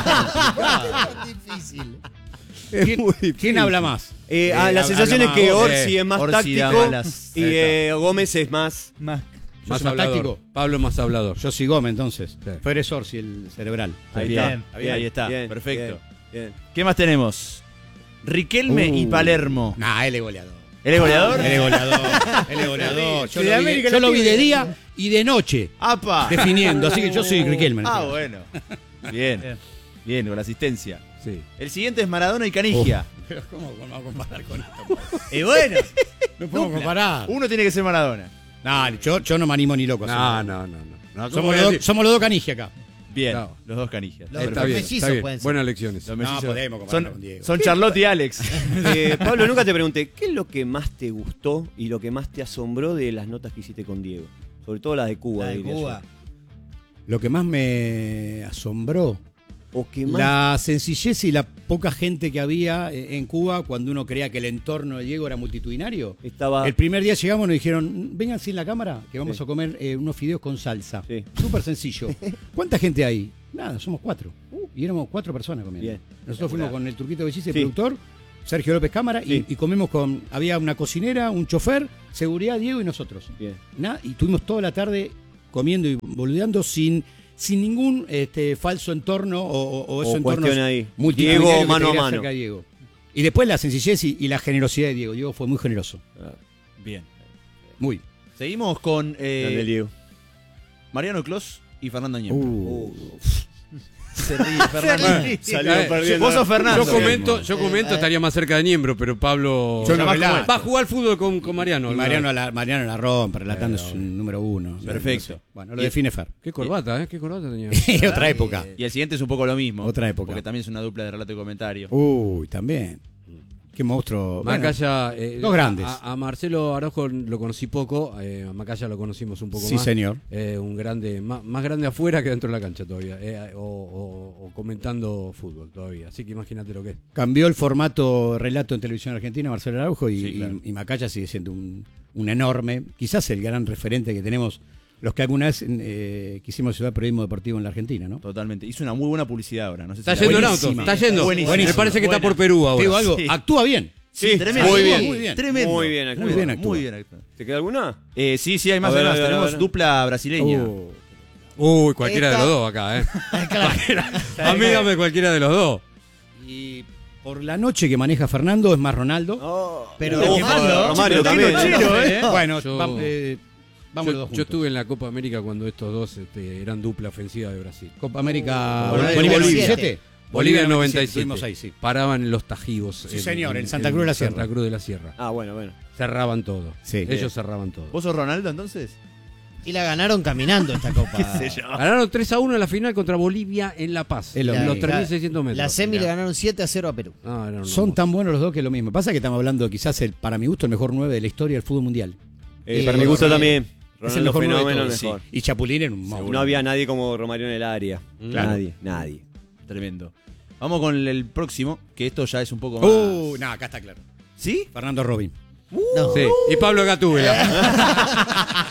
Speaker 5: Es difícil.
Speaker 3: ¿Quién, quién habla más?
Speaker 2: Eh,
Speaker 3: Eh,
Speaker 2: ah, la
Speaker 3: habla
Speaker 2: sensación es
Speaker 3: más
Speaker 2: que
Speaker 3: vos,
Speaker 2: Orsi
Speaker 3: eh.
Speaker 2: es más
Speaker 4: Orsi da
Speaker 2: táctico
Speaker 4: malas-
Speaker 2: y
Speaker 4: Ahí está.
Speaker 2: eh, Gómez es más.
Speaker 6: Más.
Speaker 3: Yo
Speaker 1: Más
Speaker 3: soy más
Speaker 1: hablador.
Speaker 3: táctico.
Speaker 1: Pablo es más hablador.
Speaker 3: Yo soy Gómez, entonces.
Speaker 1: Sí.
Speaker 3: Fer es Orsi, el cerebral.
Speaker 2: Ahí
Speaker 4: Bien,
Speaker 2: está,
Speaker 4: bien, ahí está, perfecto.
Speaker 2: Bien, bien.
Speaker 4: ¿Qué más tenemos? Riquelme y
Speaker 3: Uh.
Speaker 4: Palermo.
Speaker 3: Nah, él es goleador.
Speaker 4: ¿Él es goleador?
Speaker 3: Él es goleador. Él es goleador. Yo,
Speaker 6: Sí, de
Speaker 3: lo vi, de,
Speaker 6: América
Speaker 3: yo
Speaker 6: lo
Speaker 3: lo vi
Speaker 6: pide.
Speaker 3: de día y de noche.
Speaker 4: ¡Apa!
Speaker 3: Definiendo. Así que yo soy Riquelme.
Speaker 4: Ah, bueno. Bien,
Speaker 6: Bien.
Speaker 4: bien, con la asistencia.
Speaker 1: Sí.
Speaker 4: El siguiente es Maradona y Canigia.
Speaker 3: Pero ¿cómo vamos a comparar con esto?
Speaker 4: Y bueno,
Speaker 3: No podemos comparar.
Speaker 4: uno tiene que ser Maradona.
Speaker 3: No, yo, yo no me animo ni loco. a
Speaker 1: No,
Speaker 3: hacerlo.
Speaker 1: no, no. no. No, ¿cómo
Speaker 3: Somos,
Speaker 1: voy a
Speaker 3: los dos,
Speaker 1: decir?
Speaker 3: somos los dos canijas acá.
Speaker 4: Bien,
Speaker 1: Claro.
Speaker 4: los dos Canigias.
Speaker 5: Los
Speaker 1: Está bien,
Speaker 5: mellizos
Speaker 1: está bien.
Speaker 5: pueden ser.
Speaker 1: Buenas elecciones.
Speaker 4: Los
Speaker 3: No,
Speaker 4: mellizos.
Speaker 3: podemos compararlo
Speaker 4: son,
Speaker 3: con Diego.
Speaker 4: son Charlotte y Alex.
Speaker 2: Eh, Pablo, nunca te pregunté, ¿qué es lo que más te gustó y lo que más te asombró de las notas que hiciste con Diego? Sobre todo las de Cuba,
Speaker 5: La de
Speaker 2: diría
Speaker 5: Cuba.
Speaker 3: Lo que más me asombró.
Speaker 2: o que más...
Speaker 3: La sencillez y la poca gente que había eh, en Cuba cuando uno creía que el entorno de Diego era multitudinario.
Speaker 2: Estaba...
Speaker 3: El primer día llegamos y nos dijeron, vengan sin la cámara, que vamos
Speaker 2: Sí.
Speaker 3: a comer eh, unos fideos con salsa.
Speaker 2: Sí.
Speaker 3: Súper sencillo. ¿Cuánta gente hay? Nada, somos cuatro. Uh, y éramos cuatro personas comiendo.
Speaker 2: Bien.
Speaker 3: Nosotros fuimos con el Turquito Bellice, el
Speaker 2: Sí.
Speaker 3: productor, Sergio López Cámara,
Speaker 2: Sí.
Speaker 3: y, y comimos con... Había una cocinera, un chofer, seguridad, Diego y nosotros.
Speaker 2: Bien.
Speaker 3: Nada, y tuvimos toda la tarde comiendo y boludeando sin... sin ningún este, falso entorno o, o, o esos
Speaker 2: O
Speaker 3: entornos
Speaker 2: cuestión ahí.
Speaker 3: multitudinarios
Speaker 2: Diego
Speaker 3: que
Speaker 2: mano
Speaker 3: te
Speaker 2: a
Speaker 3: querías
Speaker 2: mano.
Speaker 3: cerca de Diego. Y después la sencillez y, y la generosidad de Diego. Diego fue muy generoso.
Speaker 4: Bien.
Speaker 3: Muy.
Speaker 4: Seguimos con eh,
Speaker 2: Grande Diego.
Speaker 4: Mariano Clos y Fernando Añempa.
Speaker 3: Uh.
Speaker 4: Se ríe, Fernando.
Speaker 2: Salió
Speaker 1: Eh,
Speaker 2: perdiendo.
Speaker 4: Vos sos Fernando.
Speaker 1: Yo comento, yo
Speaker 5: Eh,
Speaker 1: comento
Speaker 5: eh.
Speaker 1: estaría más cerca de Niembro, pero Pablo
Speaker 3: Yo no
Speaker 1: va,
Speaker 3: relato.
Speaker 1: va a jugar fútbol con, con Mariano.
Speaker 3: Y Mariano la, Mariano la rompe, relatando es un número uno.
Speaker 4: Perfecto.
Speaker 3: No sé. Bueno, lo define Fer.
Speaker 1: Qué corbata, ¿eh? Qué corbata tenía.
Speaker 3: Otra época.
Speaker 4: Y el siguiente es un poco lo mismo.
Speaker 3: Otra época.
Speaker 4: Porque también es una dupla de relato y comentario.
Speaker 3: Uy, también. Qué monstruo. Bueno,
Speaker 1: Macaya, eh,
Speaker 3: dos grandes.
Speaker 1: A, a Marcelo Araujo lo conocí poco, eh, a Macaya lo conocimos un poco
Speaker 3: sí,
Speaker 1: más.
Speaker 3: señor.
Speaker 1: Eh, un grande, más, más grande afuera que dentro de la cancha todavía, eh, o, o- o comentando fútbol todavía. Así que imagínate lo que es.
Speaker 3: Cambió el formato relato en televisión argentina, Marcelo Araujo, y,
Speaker 4: Sí, claro.
Speaker 3: y- y Macaya sigue siendo un, un enorme, quizás el gran referente que tenemos los que alguna vez eh, quisimos estudiar periodismo deportivo en la Argentina, ¿no?
Speaker 4: Totalmente. Hizo una muy buena publicidad ahora. No sé
Speaker 1: Está
Speaker 4: si la-
Speaker 1: yendo en auto,
Speaker 3: Buenísima.
Speaker 1: está yendo.
Speaker 4: Buenísima.
Speaker 1: Me parece que está
Speaker 4: Buena.
Speaker 1: por Perú
Speaker 3: Te
Speaker 1: ahora.
Speaker 3: digo algo,
Speaker 4: Sí.
Speaker 3: actúa bien.
Speaker 2: Sí,
Speaker 4: tremendo.
Speaker 2: muy bien.
Speaker 3: Muy bien.
Speaker 4: Tremendo.
Speaker 2: Muy bien actúa.
Speaker 3: Muy bien actúa.
Speaker 4: Muy bien actúa.
Speaker 2: ¿Te queda alguna?
Speaker 4: Eh, sí, sí, hay más
Speaker 2: A ver,
Speaker 4: además.
Speaker 2: a ver, a
Speaker 4: Tenemos
Speaker 2: ver.
Speaker 4: dupla brasileña.
Speaker 3: Oh.
Speaker 1: Uy, cualquiera
Speaker 5: Esta-
Speaker 1: de los dos acá, ¿eh? A mí dame cualquiera de los dos.
Speaker 3: Y por la noche que maneja Fernando es más Ronaldo.
Speaker 5: Pero-
Speaker 2: Ojo,
Speaker 5: Romario,
Speaker 2: Romario también.
Speaker 4: Chino, ¿eh?
Speaker 3: Bueno,
Speaker 1: Yo-
Speaker 3: vam- eh, vamos los
Speaker 1: Yo,
Speaker 3: dos
Speaker 1: yo
Speaker 3: juntos.
Speaker 1: estuve en la Copa América cuando estos dos este, eran dupla ofensiva de Brasil.
Speaker 3: Copa América
Speaker 5: Bolivia
Speaker 3: Bolivia
Speaker 5: noventa y
Speaker 3: noventa y
Speaker 5: siete.
Speaker 3: siete.
Speaker 1: Bolivia en noventa y siete.
Speaker 3: Estuvimos ahí, sí.
Speaker 1: Paraban en los Tajivos.
Speaker 3: Sí, señor, en Santa Cruz de la Sierra.
Speaker 1: Santa Cruz de la Sierra.
Speaker 2: Ah, bueno, bueno.
Speaker 1: Cerraban todo.
Speaker 3: Sí.
Speaker 1: Ellos cerraban todo.
Speaker 4: ¿Vos sos Ronaldo entonces?
Speaker 5: Y la ganaron caminando esta copa.
Speaker 1: Ganaron tres a uno en la final contra Bolivia en La Paz.
Speaker 3: Es lo
Speaker 1: en
Speaker 3: mismo.
Speaker 1: los tres mil seiscientos metros.
Speaker 5: La semi le ganaron siete a cero a Perú.
Speaker 1: No, eran unos
Speaker 3: Son
Speaker 1: monstruos.
Speaker 3: tan buenos los dos que es lo mismo. Pasa que estamos hablando quizás el, para mi gusto el mejor nueve de la historia del fútbol mundial.
Speaker 2: Eh,
Speaker 5: Eh,
Speaker 2: para mi gusto
Speaker 5: sí.
Speaker 2: también.
Speaker 3: Es el
Speaker 2: Ronaldo
Speaker 3: mejor nueve de
Speaker 2: fenómeno, el
Speaker 3: todos, sí.
Speaker 2: mejor.
Speaker 3: Y Chapulín era un monstruo.
Speaker 2: No había nadie como Romario en el área.
Speaker 3: Claro.
Speaker 2: Nadie, nadie.
Speaker 4: Tremendo. Vamos con el próximo, que esto ya es un poco más.
Speaker 3: Uh, no, acá está claro.
Speaker 4: ¿Sí?
Speaker 3: Fernando Robin.
Speaker 5: No.
Speaker 1: Sí. Y Pablo Gatúbela.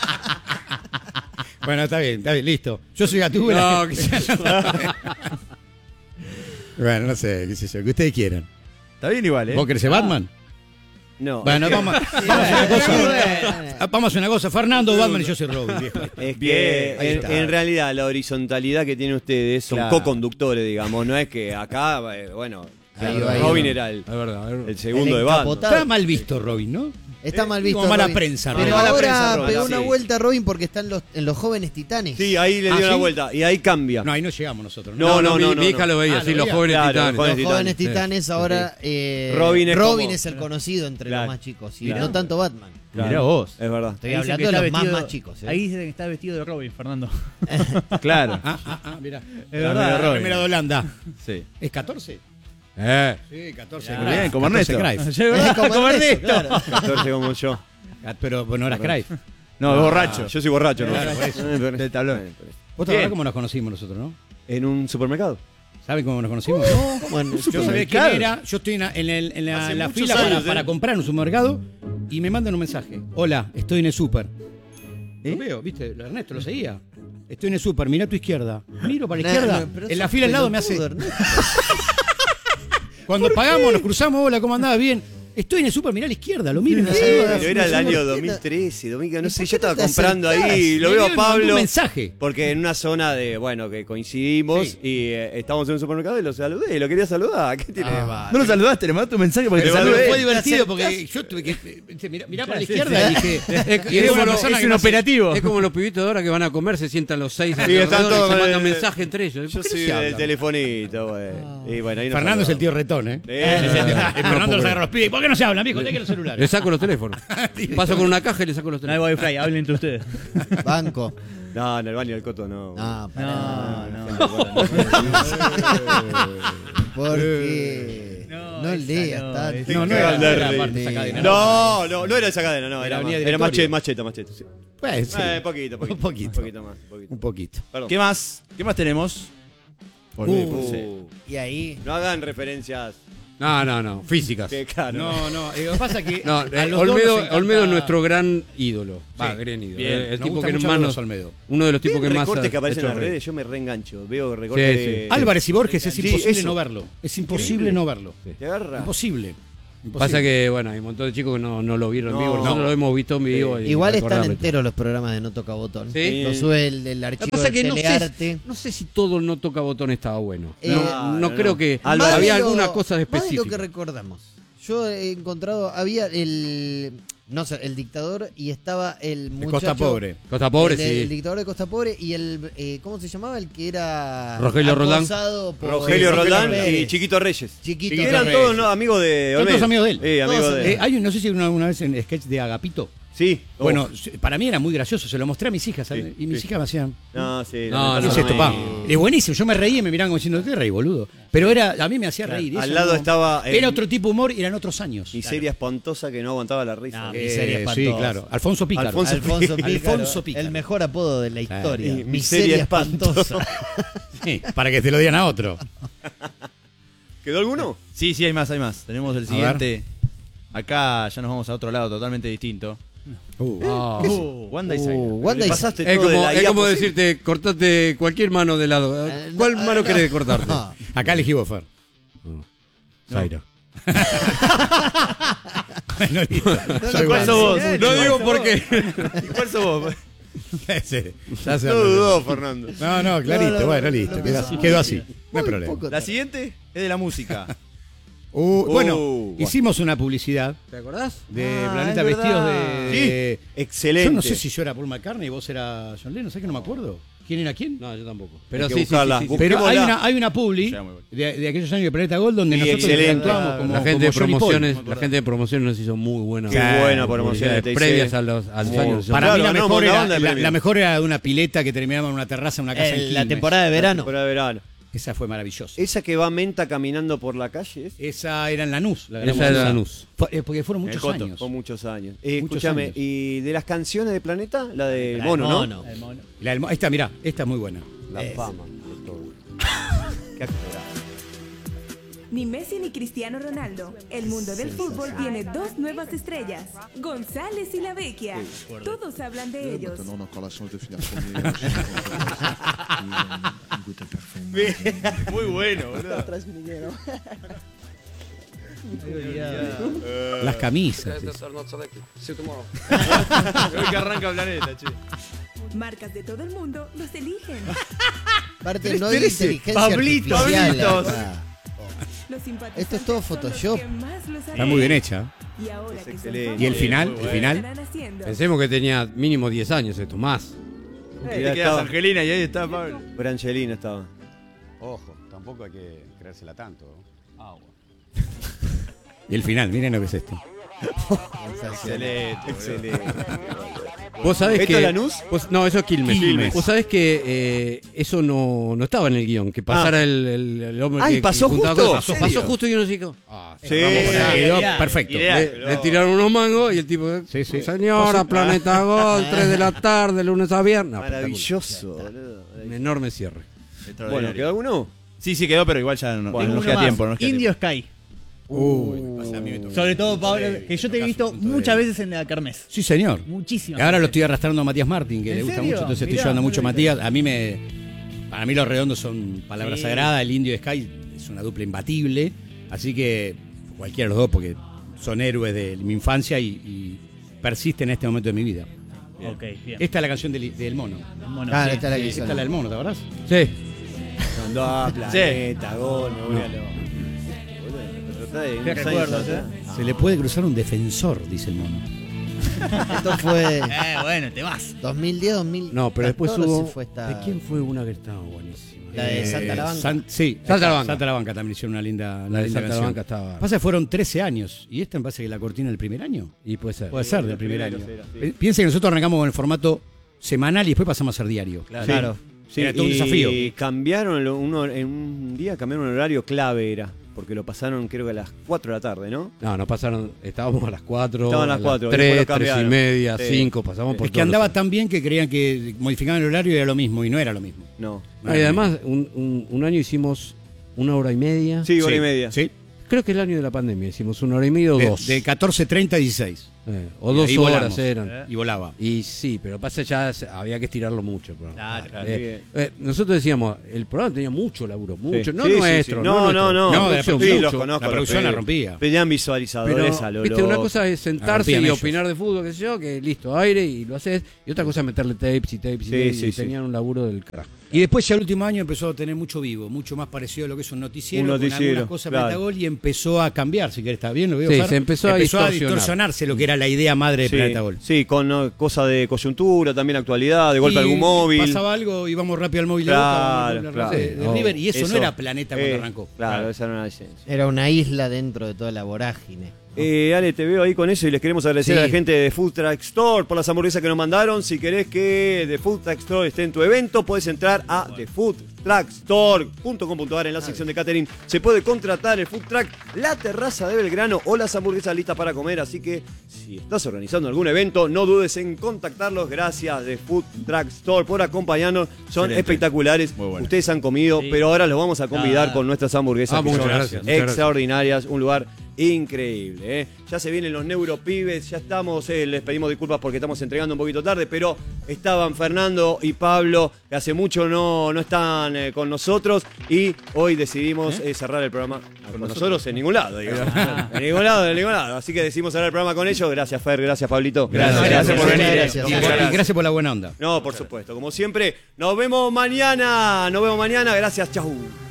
Speaker 3: Bueno, está bien, está bien, listo. Yo soy Gatúbela.
Speaker 1: No, que-
Speaker 3: Bueno, no sé, qué sé yo, que ustedes quieran.
Speaker 4: Está bien igual, ¿eh?
Speaker 3: ¿Vos querés ser Batman?
Speaker 2: No.
Speaker 3: Bueno,
Speaker 2: es que,
Speaker 3: vamos, vamos a hacer una cosa.
Speaker 5: Bueno.
Speaker 3: Ah, Vamos a hacer una cosa. Fernando Batman y yo soy Robin, viejo.
Speaker 2: es
Speaker 3: Bien,
Speaker 2: que
Speaker 3: ahí
Speaker 2: en,
Speaker 3: está.
Speaker 2: en realidad la horizontalidad que tienen ustedes son
Speaker 4: Claro.
Speaker 2: co-conductores, digamos. No es que acá, eh, bueno,
Speaker 5: Ahí va, ahí
Speaker 2: Robin
Speaker 5: va.
Speaker 2: era el,
Speaker 1: Es verdad. es verdad.
Speaker 2: el segundo
Speaker 5: El
Speaker 2: de Batman.
Speaker 5: encapotado.
Speaker 3: Está mal visto Robin, ¿no?
Speaker 5: Está mal visto.
Speaker 3: Como mala
Speaker 5: Robin.
Speaker 3: prensa,
Speaker 5: Pero
Speaker 3: Robin.
Speaker 2: Mala
Speaker 5: ahora
Speaker 2: prensa, Robin,
Speaker 5: pegó
Speaker 2: sí.
Speaker 5: una vuelta Robin porque están los, en los jóvenes titanes.
Speaker 2: Sí, ahí le
Speaker 3: ¿Ah,
Speaker 2: dio
Speaker 3: sí?
Speaker 2: una vuelta y ahí cambia.
Speaker 3: No, ahí no llegamos nosotros.
Speaker 2: No, no,
Speaker 1: mi,
Speaker 2: no,
Speaker 1: mi hija lo veía,
Speaker 3: Ah,
Speaker 1: sí,
Speaker 3: lo
Speaker 1: los
Speaker 3: veía.
Speaker 1: jóvenes
Speaker 2: Claro,
Speaker 1: titanes.
Speaker 2: los
Speaker 5: Los
Speaker 2: Titanes.
Speaker 5: jóvenes titanes ahora eh,
Speaker 2: Robin es
Speaker 5: Robin
Speaker 2: como-
Speaker 5: es el conocido entre
Speaker 2: Claro.
Speaker 5: los más chicos y
Speaker 2: Claro.
Speaker 5: no tanto Batman.
Speaker 4: Mirá vos.
Speaker 2: Es verdad.
Speaker 5: Estoy
Speaker 6: Ahí dicen
Speaker 5: hablando
Speaker 6: que
Speaker 5: de
Speaker 6: está
Speaker 5: los más,
Speaker 6: vestido-
Speaker 5: más chicos. ¿eh?
Speaker 6: Ahí dice que está vestido de Robin, Fernando.
Speaker 4: Claro.
Speaker 3: Ah, ah, ah, mira.
Speaker 6: Es
Speaker 3: La
Speaker 6: verdad.
Speaker 3: la remera de Holanda.
Speaker 4: Sí.
Speaker 3: ¿Es catorce?
Speaker 1: Eh.
Speaker 3: Sí, catorce.
Speaker 4: Muy bien, como Ernesto.
Speaker 3: Cruyff.
Speaker 6: Sí, ¿verdad?
Speaker 5: Como
Speaker 6: Como
Speaker 5: Ernesto,
Speaker 6: Ernesto.
Speaker 5: claro.
Speaker 2: catorce como yo.
Speaker 3: Ah, Pero bueno, eras Cruyff.
Speaker 4: No, es borracho.
Speaker 2: Yo soy borracho, ¿no?
Speaker 3: Claro, por eso.
Speaker 2: Eh, pero-
Speaker 4: Del tablón.
Speaker 2: eh, pero-
Speaker 3: Vos te acordás cómo nos conocimos nosotros, ¿no?
Speaker 2: En un supermercado.
Speaker 3: ¿Saben cómo nos conocimos?
Speaker 5: Bueno,
Speaker 3: Yo sabía quién era, yo estoy en la, en el- en la-
Speaker 2: Hace
Speaker 3: la
Speaker 2: muchos
Speaker 3: fila para,
Speaker 2: años, ¿eh?
Speaker 3: para comprar en un supermercado y me mandan un mensaje. Hola, estoy en el súper. Lo veo, viste, Ernesto lo seguía. Estoy en el súper, mira a tu izquierda. Miro para la
Speaker 5: No,
Speaker 3: izquierda.
Speaker 5: no, pero
Speaker 3: en la
Speaker 5: sos
Speaker 3: fila al lado me hace.
Speaker 5: pelotudo, Ernesto.
Speaker 3: Cuando pagamos, nos cruzamos, hola, ¿cómo andabas? Bien. Estoy en el súper, mirá a la izquierda, lo miro y me saluda.
Speaker 2: Pero era el
Speaker 5: yo no
Speaker 2: año
Speaker 5: entiendo.
Speaker 2: dos mil trece, dos mil catorce, no
Speaker 5: ¿Y
Speaker 2: sé,
Speaker 5: por
Speaker 2: yo
Speaker 5: qué
Speaker 2: estaba
Speaker 5: no te
Speaker 2: comprando
Speaker 5: acercás?
Speaker 2: ahí, lo
Speaker 3: Me
Speaker 2: veo
Speaker 3: vio
Speaker 2: a
Speaker 3: y me mandó
Speaker 2: Pablo.
Speaker 3: un mensaje.
Speaker 2: Porque en una zona de, bueno, que coincidimos
Speaker 3: Sí.
Speaker 2: y eh, estábamos en un supermercado y lo saludé, lo quería saludar. ¿Qué tiene de malo?
Speaker 4: No lo saludaste, le mandaste un mensaje porque te
Speaker 3: Pero
Speaker 4: saludé.
Speaker 3: fue divertido porque yo tuve que. eh, Mirá, mirá para la izquierda y dije.
Speaker 1: Es,
Speaker 3: y era una
Speaker 1: como,
Speaker 3: persona
Speaker 1: es
Speaker 3: que
Speaker 1: un
Speaker 3: no hace-
Speaker 1: operativo. Es como los pibitos de ahora que van a comer, se sientan los seis
Speaker 2: Sí, están
Speaker 1: alrededor y
Speaker 2: todos
Speaker 1: se
Speaker 2: con
Speaker 1: mandan
Speaker 2: el-
Speaker 1: mensaje entre ellos.
Speaker 2: Yo
Speaker 1: ¿Por qué no
Speaker 2: soy
Speaker 1: se
Speaker 2: del
Speaker 1: hablan?
Speaker 2: telefonito, güey. Y bueno, ahí nos
Speaker 3: Fernando es el
Speaker 2: saludamos.
Speaker 3: tío Retón, ¿eh?
Speaker 2: Eh,
Speaker 3: Eh, Fernando los agarra los pibes. ¿Por qué no se hablan, viejo? Dejen los
Speaker 1: Le
Speaker 3: celulares.
Speaker 1: saco los teléfonos. Paso con una caja y le saco los
Speaker 6: No hay
Speaker 1: teléfonos.
Speaker 6: wifi, hablen entre ustedes.
Speaker 5: Banco.
Speaker 2: No, en el baño del Coto no.
Speaker 5: No, pará.
Speaker 6: No, no.
Speaker 5: Porque
Speaker 6: No,
Speaker 5: no
Speaker 6: esa
Speaker 5: leas
Speaker 6: no,
Speaker 5: tanto.
Speaker 6: esa
Speaker 3: No, no era, no era
Speaker 2: Ni-
Speaker 3: parte de esa cadena.
Speaker 2: No, no, no era esa cadena, no,
Speaker 3: Era
Speaker 2: era,
Speaker 3: Avenida
Speaker 2: más, era
Speaker 3: Directorio.
Speaker 2: macheta, macheta, macheta. Sí.
Speaker 3: Pues, sí,
Speaker 2: Eh, poquito, poquito.
Speaker 3: Un poquito.
Speaker 2: Un poquito más, poquito.
Speaker 3: un poquito.
Speaker 2: Perdón.
Speaker 4: ¿Qué más? ¿Qué más tenemos? Olvidé,
Speaker 3: Uh,
Speaker 4: sí.
Speaker 5: Y ahí.
Speaker 2: No hagan referencias.
Speaker 1: No, no, no, físicas.
Speaker 2: Que claro.
Speaker 3: No, no, eh, lo que pasa es que.
Speaker 1: No,
Speaker 3: a
Speaker 1: eh,
Speaker 3: los dos
Speaker 1: Olmedo,
Speaker 3: nos encanta-
Speaker 1: Olmedo es nuestro gran ídolo. Va,
Speaker 3: Sí.
Speaker 1: gran ídolo.
Speaker 3: Bien,
Speaker 1: Eh, el
Speaker 3: nos
Speaker 1: tipo
Speaker 3: gusta
Speaker 1: que
Speaker 3: mucho
Speaker 1: más
Speaker 3: verlos
Speaker 1: nos-
Speaker 3: Olmedo.
Speaker 1: uno de los tipos que
Speaker 2: ¿Ven
Speaker 1: más.
Speaker 2: recortes
Speaker 1: ha
Speaker 2: que aparecen en
Speaker 1: hecho
Speaker 2: las
Speaker 1: reír.
Speaker 2: redes? Yo me reengancho. Veo recortes
Speaker 1: Sí, sí.
Speaker 2: de...
Speaker 3: Álvarez y Borges es
Speaker 2: Sí,
Speaker 3: imposible
Speaker 2: eso.
Speaker 3: no verlo. Es imposible no verlo.
Speaker 2: Te agarra.
Speaker 3: Imposible. Imposible.
Speaker 1: Pasa que, bueno, hay un montón de chicos que no, no lo vieron en
Speaker 2: No.
Speaker 1: vivo. Nosotros
Speaker 2: No.
Speaker 1: lo hemos visto en vivo. y
Speaker 5: Igual están
Speaker 1: recordarlo.
Speaker 5: enteros los programas de No Toca Botón.
Speaker 1: Sí.
Speaker 5: Lo sube el, el
Speaker 1: Lo que
Speaker 5: archivo
Speaker 1: pasa
Speaker 5: de
Speaker 1: es que no
Speaker 5: Telearte.
Speaker 1: sé, no sé si todo el No Toca Botón estaba bueno.
Speaker 5: Eh,
Speaker 1: no,
Speaker 2: no,
Speaker 1: no
Speaker 2: no.
Speaker 1: creo que.
Speaker 2: Álvarez.
Speaker 1: Había
Speaker 5: Más de lo-
Speaker 1: algunas cosas
Speaker 5: Más de lo que
Speaker 1: específicas.
Speaker 5: recordamos. Yo he encontrado, había el, no sé, el dictador y estaba el
Speaker 3: De
Speaker 5: muchacho.
Speaker 3: Costa Pobre.
Speaker 1: Costa Pobre,
Speaker 5: el, de-
Speaker 1: sí.
Speaker 5: el dictador de Costa Pobre y el, eh, ¿cómo se llamaba? El que era
Speaker 1: Rogelio Roldán.
Speaker 5: acosado por
Speaker 2: Rogelio Roldán
Speaker 5: Pérez.
Speaker 2: y Chiquito Reyes.
Speaker 5: Chiquito
Speaker 2: Que eran
Speaker 5: Reyes.
Speaker 2: todos ¿no? amigos de
Speaker 3: Son
Speaker 2: Olmedo.
Speaker 3: todos amigos de él.
Speaker 2: Sí, amigos
Speaker 5: Todos
Speaker 2: de
Speaker 3: Eh, hay un, no sé si una, una vez en sketch de Agapito.
Speaker 2: Sí.
Speaker 3: Bueno,
Speaker 2: Oh.
Speaker 3: se- para mí era muy gracioso, se lo mostré a mis hijas ¿sabes?
Speaker 2: Sí,
Speaker 3: y mis
Speaker 2: sí.
Speaker 3: hijas me hacían,
Speaker 2: No, sí.
Speaker 1: No,
Speaker 3: ¿qué
Speaker 1: no,
Speaker 3: es esto, pa?
Speaker 2: no.
Speaker 3: Es buenísimo, yo me reía y me miraban como diciendo, ¿qué reí, boludo? Pero era, a mí me hacía reír.
Speaker 2: Al
Speaker 3: eso
Speaker 2: lado
Speaker 3: no-
Speaker 2: estaba, eh,
Speaker 3: Era otro tipo de humor y eran otros años.
Speaker 2: Miseria espantosa que no aguantaba la risa.
Speaker 5: No,
Speaker 3: Eh,
Speaker 5: miseria
Speaker 3: sí,
Speaker 5: espantosa.
Speaker 3: claro. Alfonso Pícaro.
Speaker 2: Alfonso
Speaker 5: Alfonso Pícaro,
Speaker 3: Alfonso Pícaro.
Speaker 5: el mejor apodo de la historia.
Speaker 2: Y
Speaker 5: Miseria,
Speaker 2: miseria
Speaker 5: espantosa.
Speaker 3: Sí, para que te lo digan a otro.
Speaker 2: ¿Quedó alguno?
Speaker 4: Sí, sí, hay más, hay más. Tenemos el
Speaker 3: A
Speaker 4: siguiente. Acá ya nos vamos a otro lado totalmente distinto.
Speaker 1: Ah.
Speaker 4: Wanda y
Speaker 5: Uh,
Speaker 4: Zaira.
Speaker 5: Wanda
Speaker 2: Le
Speaker 5: y-
Speaker 2: pasaste
Speaker 1: Es
Speaker 2: todo de
Speaker 1: como,
Speaker 2: la
Speaker 1: es
Speaker 2: I A
Speaker 1: como
Speaker 2: posible.
Speaker 1: decirte, cortate cualquier mano de lado.
Speaker 5: Eh,
Speaker 1: ¿Cuál
Speaker 5: no,
Speaker 1: mano
Speaker 5: no.
Speaker 1: querés cortarte?
Speaker 5: No.
Speaker 3: Acá elegí vos, Fer.
Speaker 1: Zaira.
Speaker 3: Bueno, listo. Soy
Speaker 4: ¿Cuál
Speaker 3: Wanda.
Speaker 4: sos vos?
Speaker 1: No digo por qué.
Speaker 4: ¿Cuál sos vos?
Speaker 3: Sí, ya se
Speaker 2: No dudó, Fernando.
Speaker 3: No, no, clarito,
Speaker 5: No, no,
Speaker 3: bueno,
Speaker 5: no,
Speaker 3: listo.
Speaker 5: no,
Speaker 3: Quedó
Speaker 5: no,
Speaker 3: así.
Speaker 5: no.
Speaker 3: Quedó así. No hay
Speaker 5: Muy
Speaker 3: problema.
Speaker 5: poco
Speaker 4: La siguiente es de la música.
Speaker 3: Uh, bueno,
Speaker 2: Uh,
Speaker 3: hicimos una publicidad
Speaker 1: ¿Te acordás?
Speaker 3: de
Speaker 4: Ah,
Speaker 3: Planeta
Speaker 4: es
Speaker 3: Vestidos
Speaker 4: verdad.
Speaker 3: de. de-
Speaker 2: Excelente.
Speaker 3: Yo no sé si yo era Paul McCartney y vos era John Lennon, ¿sabes que no me acuerdo? ¿Quién era quién?
Speaker 1: No, yo tampoco. Pero
Speaker 2: que
Speaker 1: sí, sí, sí,
Speaker 2: buscarla.
Speaker 1: sí, sí.
Speaker 3: Pero hay
Speaker 2: busquémosla.
Speaker 3: una, hay una publi
Speaker 4: Ya, muy bueno.
Speaker 3: de, de aquellos años de Planeta Gold donde
Speaker 2: Sí,
Speaker 3: nosotros
Speaker 2: excelente.
Speaker 3: actuábamos como,
Speaker 1: La gente de
Speaker 3: como Johnny Paul.
Speaker 1: promociones, la gente de promociones nos hizo muy buena.
Speaker 2: Qué buena promoción
Speaker 1: publicidades
Speaker 2: de T I C.
Speaker 1: previas a los, a los
Speaker 2: Muy-
Speaker 1: años.
Speaker 3: Para
Speaker 2: Claro,
Speaker 3: mí la
Speaker 2: no,
Speaker 3: mejor,
Speaker 2: buena
Speaker 3: era,
Speaker 2: onda de
Speaker 3: la,
Speaker 2: premio.
Speaker 3: la mejor era de una pileta que terminaba en una terraza en una casa en
Speaker 5: El- la
Speaker 3: Quilmes.
Speaker 5: temporada de verano.
Speaker 2: Temporada de verano.
Speaker 3: Esa fue maravillosa.
Speaker 2: Esa que va Menta caminando por la calle. ¿es?
Speaker 3: Esa era en Lanús. La
Speaker 1: Esa era Lanús.
Speaker 3: Fue- eh, porque fueron muchos
Speaker 2: El Coto,
Speaker 3: años.
Speaker 2: Por muchos años. Eh,
Speaker 3: Muchos
Speaker 2: escúchame,
Speaker 3: años.
Speaker 2: y de las canciones de Planeta, la de
Speaker 5: La
Speaker 2: Mono,
Speaker 5: del
Speaker 2: ¿no?
Speaker 5: Mono.
Speaker 6: El mono.
Speaker 3: La del mo- esta, mirá, esta es muy buena.
Speaker 2: La
Speaker 5: Es-
Speaker 2: fama. de todo. Qué actorazo.
Speaker 7: Ni Messi ni Cristiano Ronaldo. El mundo del fútbol tiene dos nuevas estrellas, González y La Vecchia. Todos hablan de ellos.
Speaker 8: Maintenant, on a encore la chance de finir premier. Je suis content. Et, euh, une goutte à perfume.
Speaker 4: Muy bueno, boludo.
Speaker 3: Las camisas.
Speaker 4: Hoy que arranca Planeta, che.
Speaker 7: Marcas de todo el mundo los eligen.
Speaker 5: Aparte, no hay inteligencia
Speaker 4: Pablito,
Speaker 5: artificial
Speaker 4: Pablitos.
Speaker 5: acá.
Speaker 7: Los simpatizantes
Speaker 5: Esto es todo
Speaker 7: son los
Speaker 5: Photoshop.
Speaker 7: que más los
Speaker 3: Está muy bien hecha.
Speaker 7: Y ahora
Speaker 2: Es
Speaker 7: que son
Speaker 2: excelente.
Speaker 3: ¿Y el
Speaker 7: famosos,
Speaker 3: final?
Speaker 4: muy
Speaker 3: ¿El
Speaker 4: bueno.
Speaker 3: final?
Speaker 7: estarán haciendo.
Speaker 1: Pensemos que tenía mínimo diez años esto, más.
Speaker 4: Te
Speaker 2: Ya
Speaker 4: quedas
Speaker 2: estaba.
Speaker 4: Angelina y ahí está Pablo.
Speaker 2: Brangelina estaba.
Speaker 9: Ojo, tampoco hay que creérsela tanto. Ah, bueno.
Speaker 3: Y el final, miren lo que es esto.
Speaker 4: Excelente.
Speaker 2: Excelente.
Speaker 1: Vos sabés
Speaker 2: ¿Esto
Speaker 1: que.
Speaker 2: es Lanús?
Speaker 1: vos- no, eso es Quilmes.
Speaker 3: Quilmes.
Speaker 1: Vos sabés que eh, eso no, no estaba en el guión. Que pasara el, el, el hombre
Speaker 2: Ay,
Speaker 1: que.
Speaker 2: ¿pasó
Speaker 1: que juntaba
Speaker 2: justo?
Speaker 1: cosas.
Speaker 2: ¿En
Speaker 1: Pasó,
Speaker 2: serio?
Speaker 1: pasó justo y uno se dijo. Ah,
Speaker 2: Sí.
Speaker 3: Quedó
Speaker 4: Ideal,
Speaker 3: perfecto.
Speaker 4: ideal.
Speaker 1: Le, le tiraron unos mangos y el tipo.
Speaker 3: Sí, sí.
Speaker 1: Señora, Planeta Gol, tres de la tarde, lunes a viernes. No,
Speaker 2: Maravilloso, boludo.
Speaker 1: espectacular. Un enorme cierre.
Speaker 2: Bueno, ¿quedó alguno?
Speaker 4: Sí, sí, quedó, pero igual ya no,
Speaker 2: Bueno,
Speaker 4: no nos
Speaker 6: Uno
Speaker 4: queda
Speaker 6: más,
Speaker 4: tiempo. No nos queda
Speaker 6: Indio Sky.
Speaker 3: Uy, a mí me tocó.
Speaker 6: Sobre todo, Pablo,
Speaker 3: Sí,
Speaker 6: que yo te he
Speaker 3: tocas
Speaker 6: visto
Speaker 3: un punto de-
Speaker 6: muchas veces en la kermés.
Speaker 3: Sí, señor.
Speaker 6: Muchísimas.
Speaker 3: Y ahora lo
Speaker 6: veces.
Speaker 3: estoy arrastrando a Matías Martín, que
Speaker 6: ¿En
Speaker 3: le gusta
Speaker 6: serio?
Speaker 3: mucho, entonces estoy
Speaker 6: Mirá,
Speaker 3: llevando
Speaker 6: no
Speaker 3: mucho
Speaker 6: lo
Speaker 3: a
Speaker 6: vi.
Speaker 3: Matías. A mí me. Para mí los redondos son palabras
Speaker 6: Sí.
Speaker 3: sagradas, el Indio y Sky es una dupla imbatible, así que cualquiera de los dos, porque son héroes de mi infancia y, y persisten en este momento de mi vida.
Speaker 6: Ok, bien.
Speaker 3: Esta es la canción del, del mono.
Speaker 6: El mono,
Speaker 5: Ah,
Speaker 6: sí.
Speaker 5: esta es la que
Speaker 3: Esta
Speaker 5: hizo.
Speaker 3: es la del mono, ¿te acordás?
Speaker 1: Sí.
Speaker 2: Mandó a Planeta, Gol, me voy a lo.
Speaker 6: Qué recuerdos, eh.
Speaker 3: Se le puede cruzar un defensor, dice el mono.
Speaker 5: Esto fue
Speaker 6: Eh, bueno, te vas.
Speaker 5: dos mil diez, dos mil catorce.
Speaker 1: No, pero después hubo.
Speaker 5: Fue esta...
Speaker 1: ¿De quién fue una que estaba buenísima?
Speaker 5: La de Santa la Banca.
Speaker 3: Eh, San- sí,
Speaker 1: Santa la Banca.
Speaker 3: Santa la Banca también hicieron una linda, una
Speaker 1: La de
Speaker 3: linda
Speaker 1: Santa la
Speaker 3: canción.
Speaker 1: Banca estaba.
Speaker 3: Pasa que fueron trece años. ¿Y esta me parece que la cortina del primer año?
Speaker 1: Y puede ser.
Speaker 3: Puede ser del
Speaker 2: del
Speaker 3: primer año.
Speaker 2: primero será, sí.
Speaker 3: Eh, Piensen que nosotros arrancamos con el formato semanal y después pasamos a ser diario.
Speaker 5: Claro.
Speaker 2: Sí,
Speaker 3: Era todo un
Speaker 2: y
Speaker 3: desafío.
Speaker 2: cambiaron lo- uno, en un día cambiaron un horario clave era. porque lo pasaron creo que a las cuatro de la tarde, ¿no?
Speaker 1: No, nos pasaron, estábamos a las cuatro,
Speaker 2: Estaban a
Speaker 1: a
Speaker 2: las cuatro,
Speaker 1: las
Speaker 2: después
Speaker 1: tres,
Speaker 2: lo
Speaker 1: tres y
Speaker 2: cambiaron.
Speaker 1: media,
Speaker 2: Sí.
Speaker 1: cinco, pasamos
Speaker 2: Sí.
Speaker 1: por
Speaker 3: Es que
Speaker 1: todos
Speaker 3: andaba
Speaker 1: los-
Speaker 3: tan bien que creían que modificaban el horario y era lo mismo, y no era lo mismo.
Speaker 2: No.
Speaker 1: Ah, y además, un, un- un año hicimos una hora y media.
Speaker 2: Sí, hora
Speaker 3: Sí,
Speaker 2: y media.
Speaker 3: Sí.
Speaker 1: Creo que el año de la pandemia hicimos una hora y media o
Speaker 3: De,
Speaker 1: dos.
Speaker 3: de catorce treinta a dieciséis.
Speaker 1: Eh, o
Speaker 3: Y
Speaker 1: dos
Speaker 3: ahí
Speaker 1: horas
Speaker 3: volamos.
Speaker 1: eran.
Speaker 3: Y volaba.
Speaker 1: Y sí, pero pasa ya, se- había que estirarlo mucho. Pero,
Speaker 6: Claro, claro.
Speaker 1: eh, eh, nosotros decíamos, el programa tenía mucho laburo, mucho. No
Speaker 2: Sí, sí,
Speaker 1: nuestro,
Speaker 2: sí. No,
Speaker 1: nuestro.
Speaker 2: no, no.
Speaker 3: No, de la
Speaker 1: Mucho,
Speaker 3: producción.
Speaker 2: Sí,
Speaker 1: mucho.
Speaker 2: los conozco.
Speaker 3: La
Speaker 2: los
Speaker 3: producción la
Speaker 2: pedían-
Speaker 3: rompía.
Speaker 2: Pedían visualizadores
Speaker 1: Pero,
Speaker 2: a lo
Speaker 1: viste, una
Speaker 2: loco.
Speaker 1: cosa es
Speaker 3: La
Speaker 1: sentarse
Speaker 3: rompían
Speaker 1: y
Speaker 3: ellos.
Speaker 1: opinar de fútbol, qué sé yo, que listo, aire y lo haces. Y otra cosa es meterle tapes y tapes y,
Speaker 2: Sí,
Speaker 1: tapes,
Speaker 2: sí,
Speaker 1: y
Speaker 2: sí.
Speaker 1: tenían un laburo del carajo.
Speaker 3: Y después ya el último año empezó a tener mucho vivo, mucho más parecido a lo que es un noticiero,
Speaker 2: Un
Speaker 3: con
Speaker 2: noticiero,
Speaker 3: algunas cosas
Speaker 2: claro.
Speaker 3: Planeta Gol, y empezó a cambiar, si querés, está bien, lo veo.
Speaker 1: Sí,
Speaker 3: Far?
Speaker 1: se empezó a distorsionar.
Speaker 3: distorsionarse lo que era la idea madre de
Speaker 2: Sí,
Speaker 3: Planeta Gol.
Speaker 2: sí, con no, cosa de coyuntura, también actualidad, de golpe
Speaker 3: Y
Speaker 2: algún móvil.
Speaker 3: Pasaba algo, íbamos rápido al móvil de
Speaker 2: Claro,
Speaker 3: Boca, vamos a
Speaker 2: claro.
Speaker 3: de, de
Speaker 1: Sí,
Speaker 3: River, y eso,
Speaker 2: Eso,
Speaker 3: no era Planeta cuando
Speaker 2: eh,
Speaker 3: arrancó.
Speaker 2: Claro, esa era una licencia.
Speaker 5: Era una isla dentro de toda la vorágine.
Speaker 2: Eh, Ale, te veo ahí con eso y les queremos agradecer
Speaker 5: Sí.
Speaker 2: a la gente de Food Truck Store por las hamburguesas que nos mandaron. Si querés que The Food Truck Store esté en tu evento, puedes entrar a the food truck store punto com punto a r en la sección de catering. Se puede contratar el food truck, la terraza de Belgrano o las hamburguesas listas para comer. Así que si estás organizando algún evento, no dudes en contactarlos. Gracias The Food Truck Store por acompañarnos. Son
Speaker 4: Excelente.
Speaker 2: espectaculares.
Speaker 4: Muy bueno.
Speaker 2: Ustedes han comido,
Speaker 6: Sí.
Speaker 2: pero ahora los vamos a convidar
Speaker 6: Ah.
Speaker 2: con nuestras hamburguesas
Speaker 1: Ah,
Speaker 2: que
Speaker 1: muchas
Speaker 2: son
Speaker 1: gracias, muchas gracias.
Speaker 2: extraordinarias. Un lugar increíble, ¿eh? Ya se vienen los neuropibes, ya estamos, eh, les pedimos disculpas porque estamos entregando un poquito tarde, pero estaban Fernando y Pablo, que hace mucho no, no están eh, con nosotros, y hoy decidimos eh, cerrar el programa con nosotros en ningún lado, digamos. En ningún lado, en ningún lado. Así que decidimos cerrar el programa con ellos. Gracias, Fer, gracias, Pablito.
Speaker 3: Gracias,
Speaker 4: Gracias por venir.
Speaker 5: Gracias.
Speaker 3: Y, por- y gracias por la buena onda.
Speaker 2: No, por supuesto, como siempre. Nos vemos mañana, nos vemos mañana. Gracias, chau.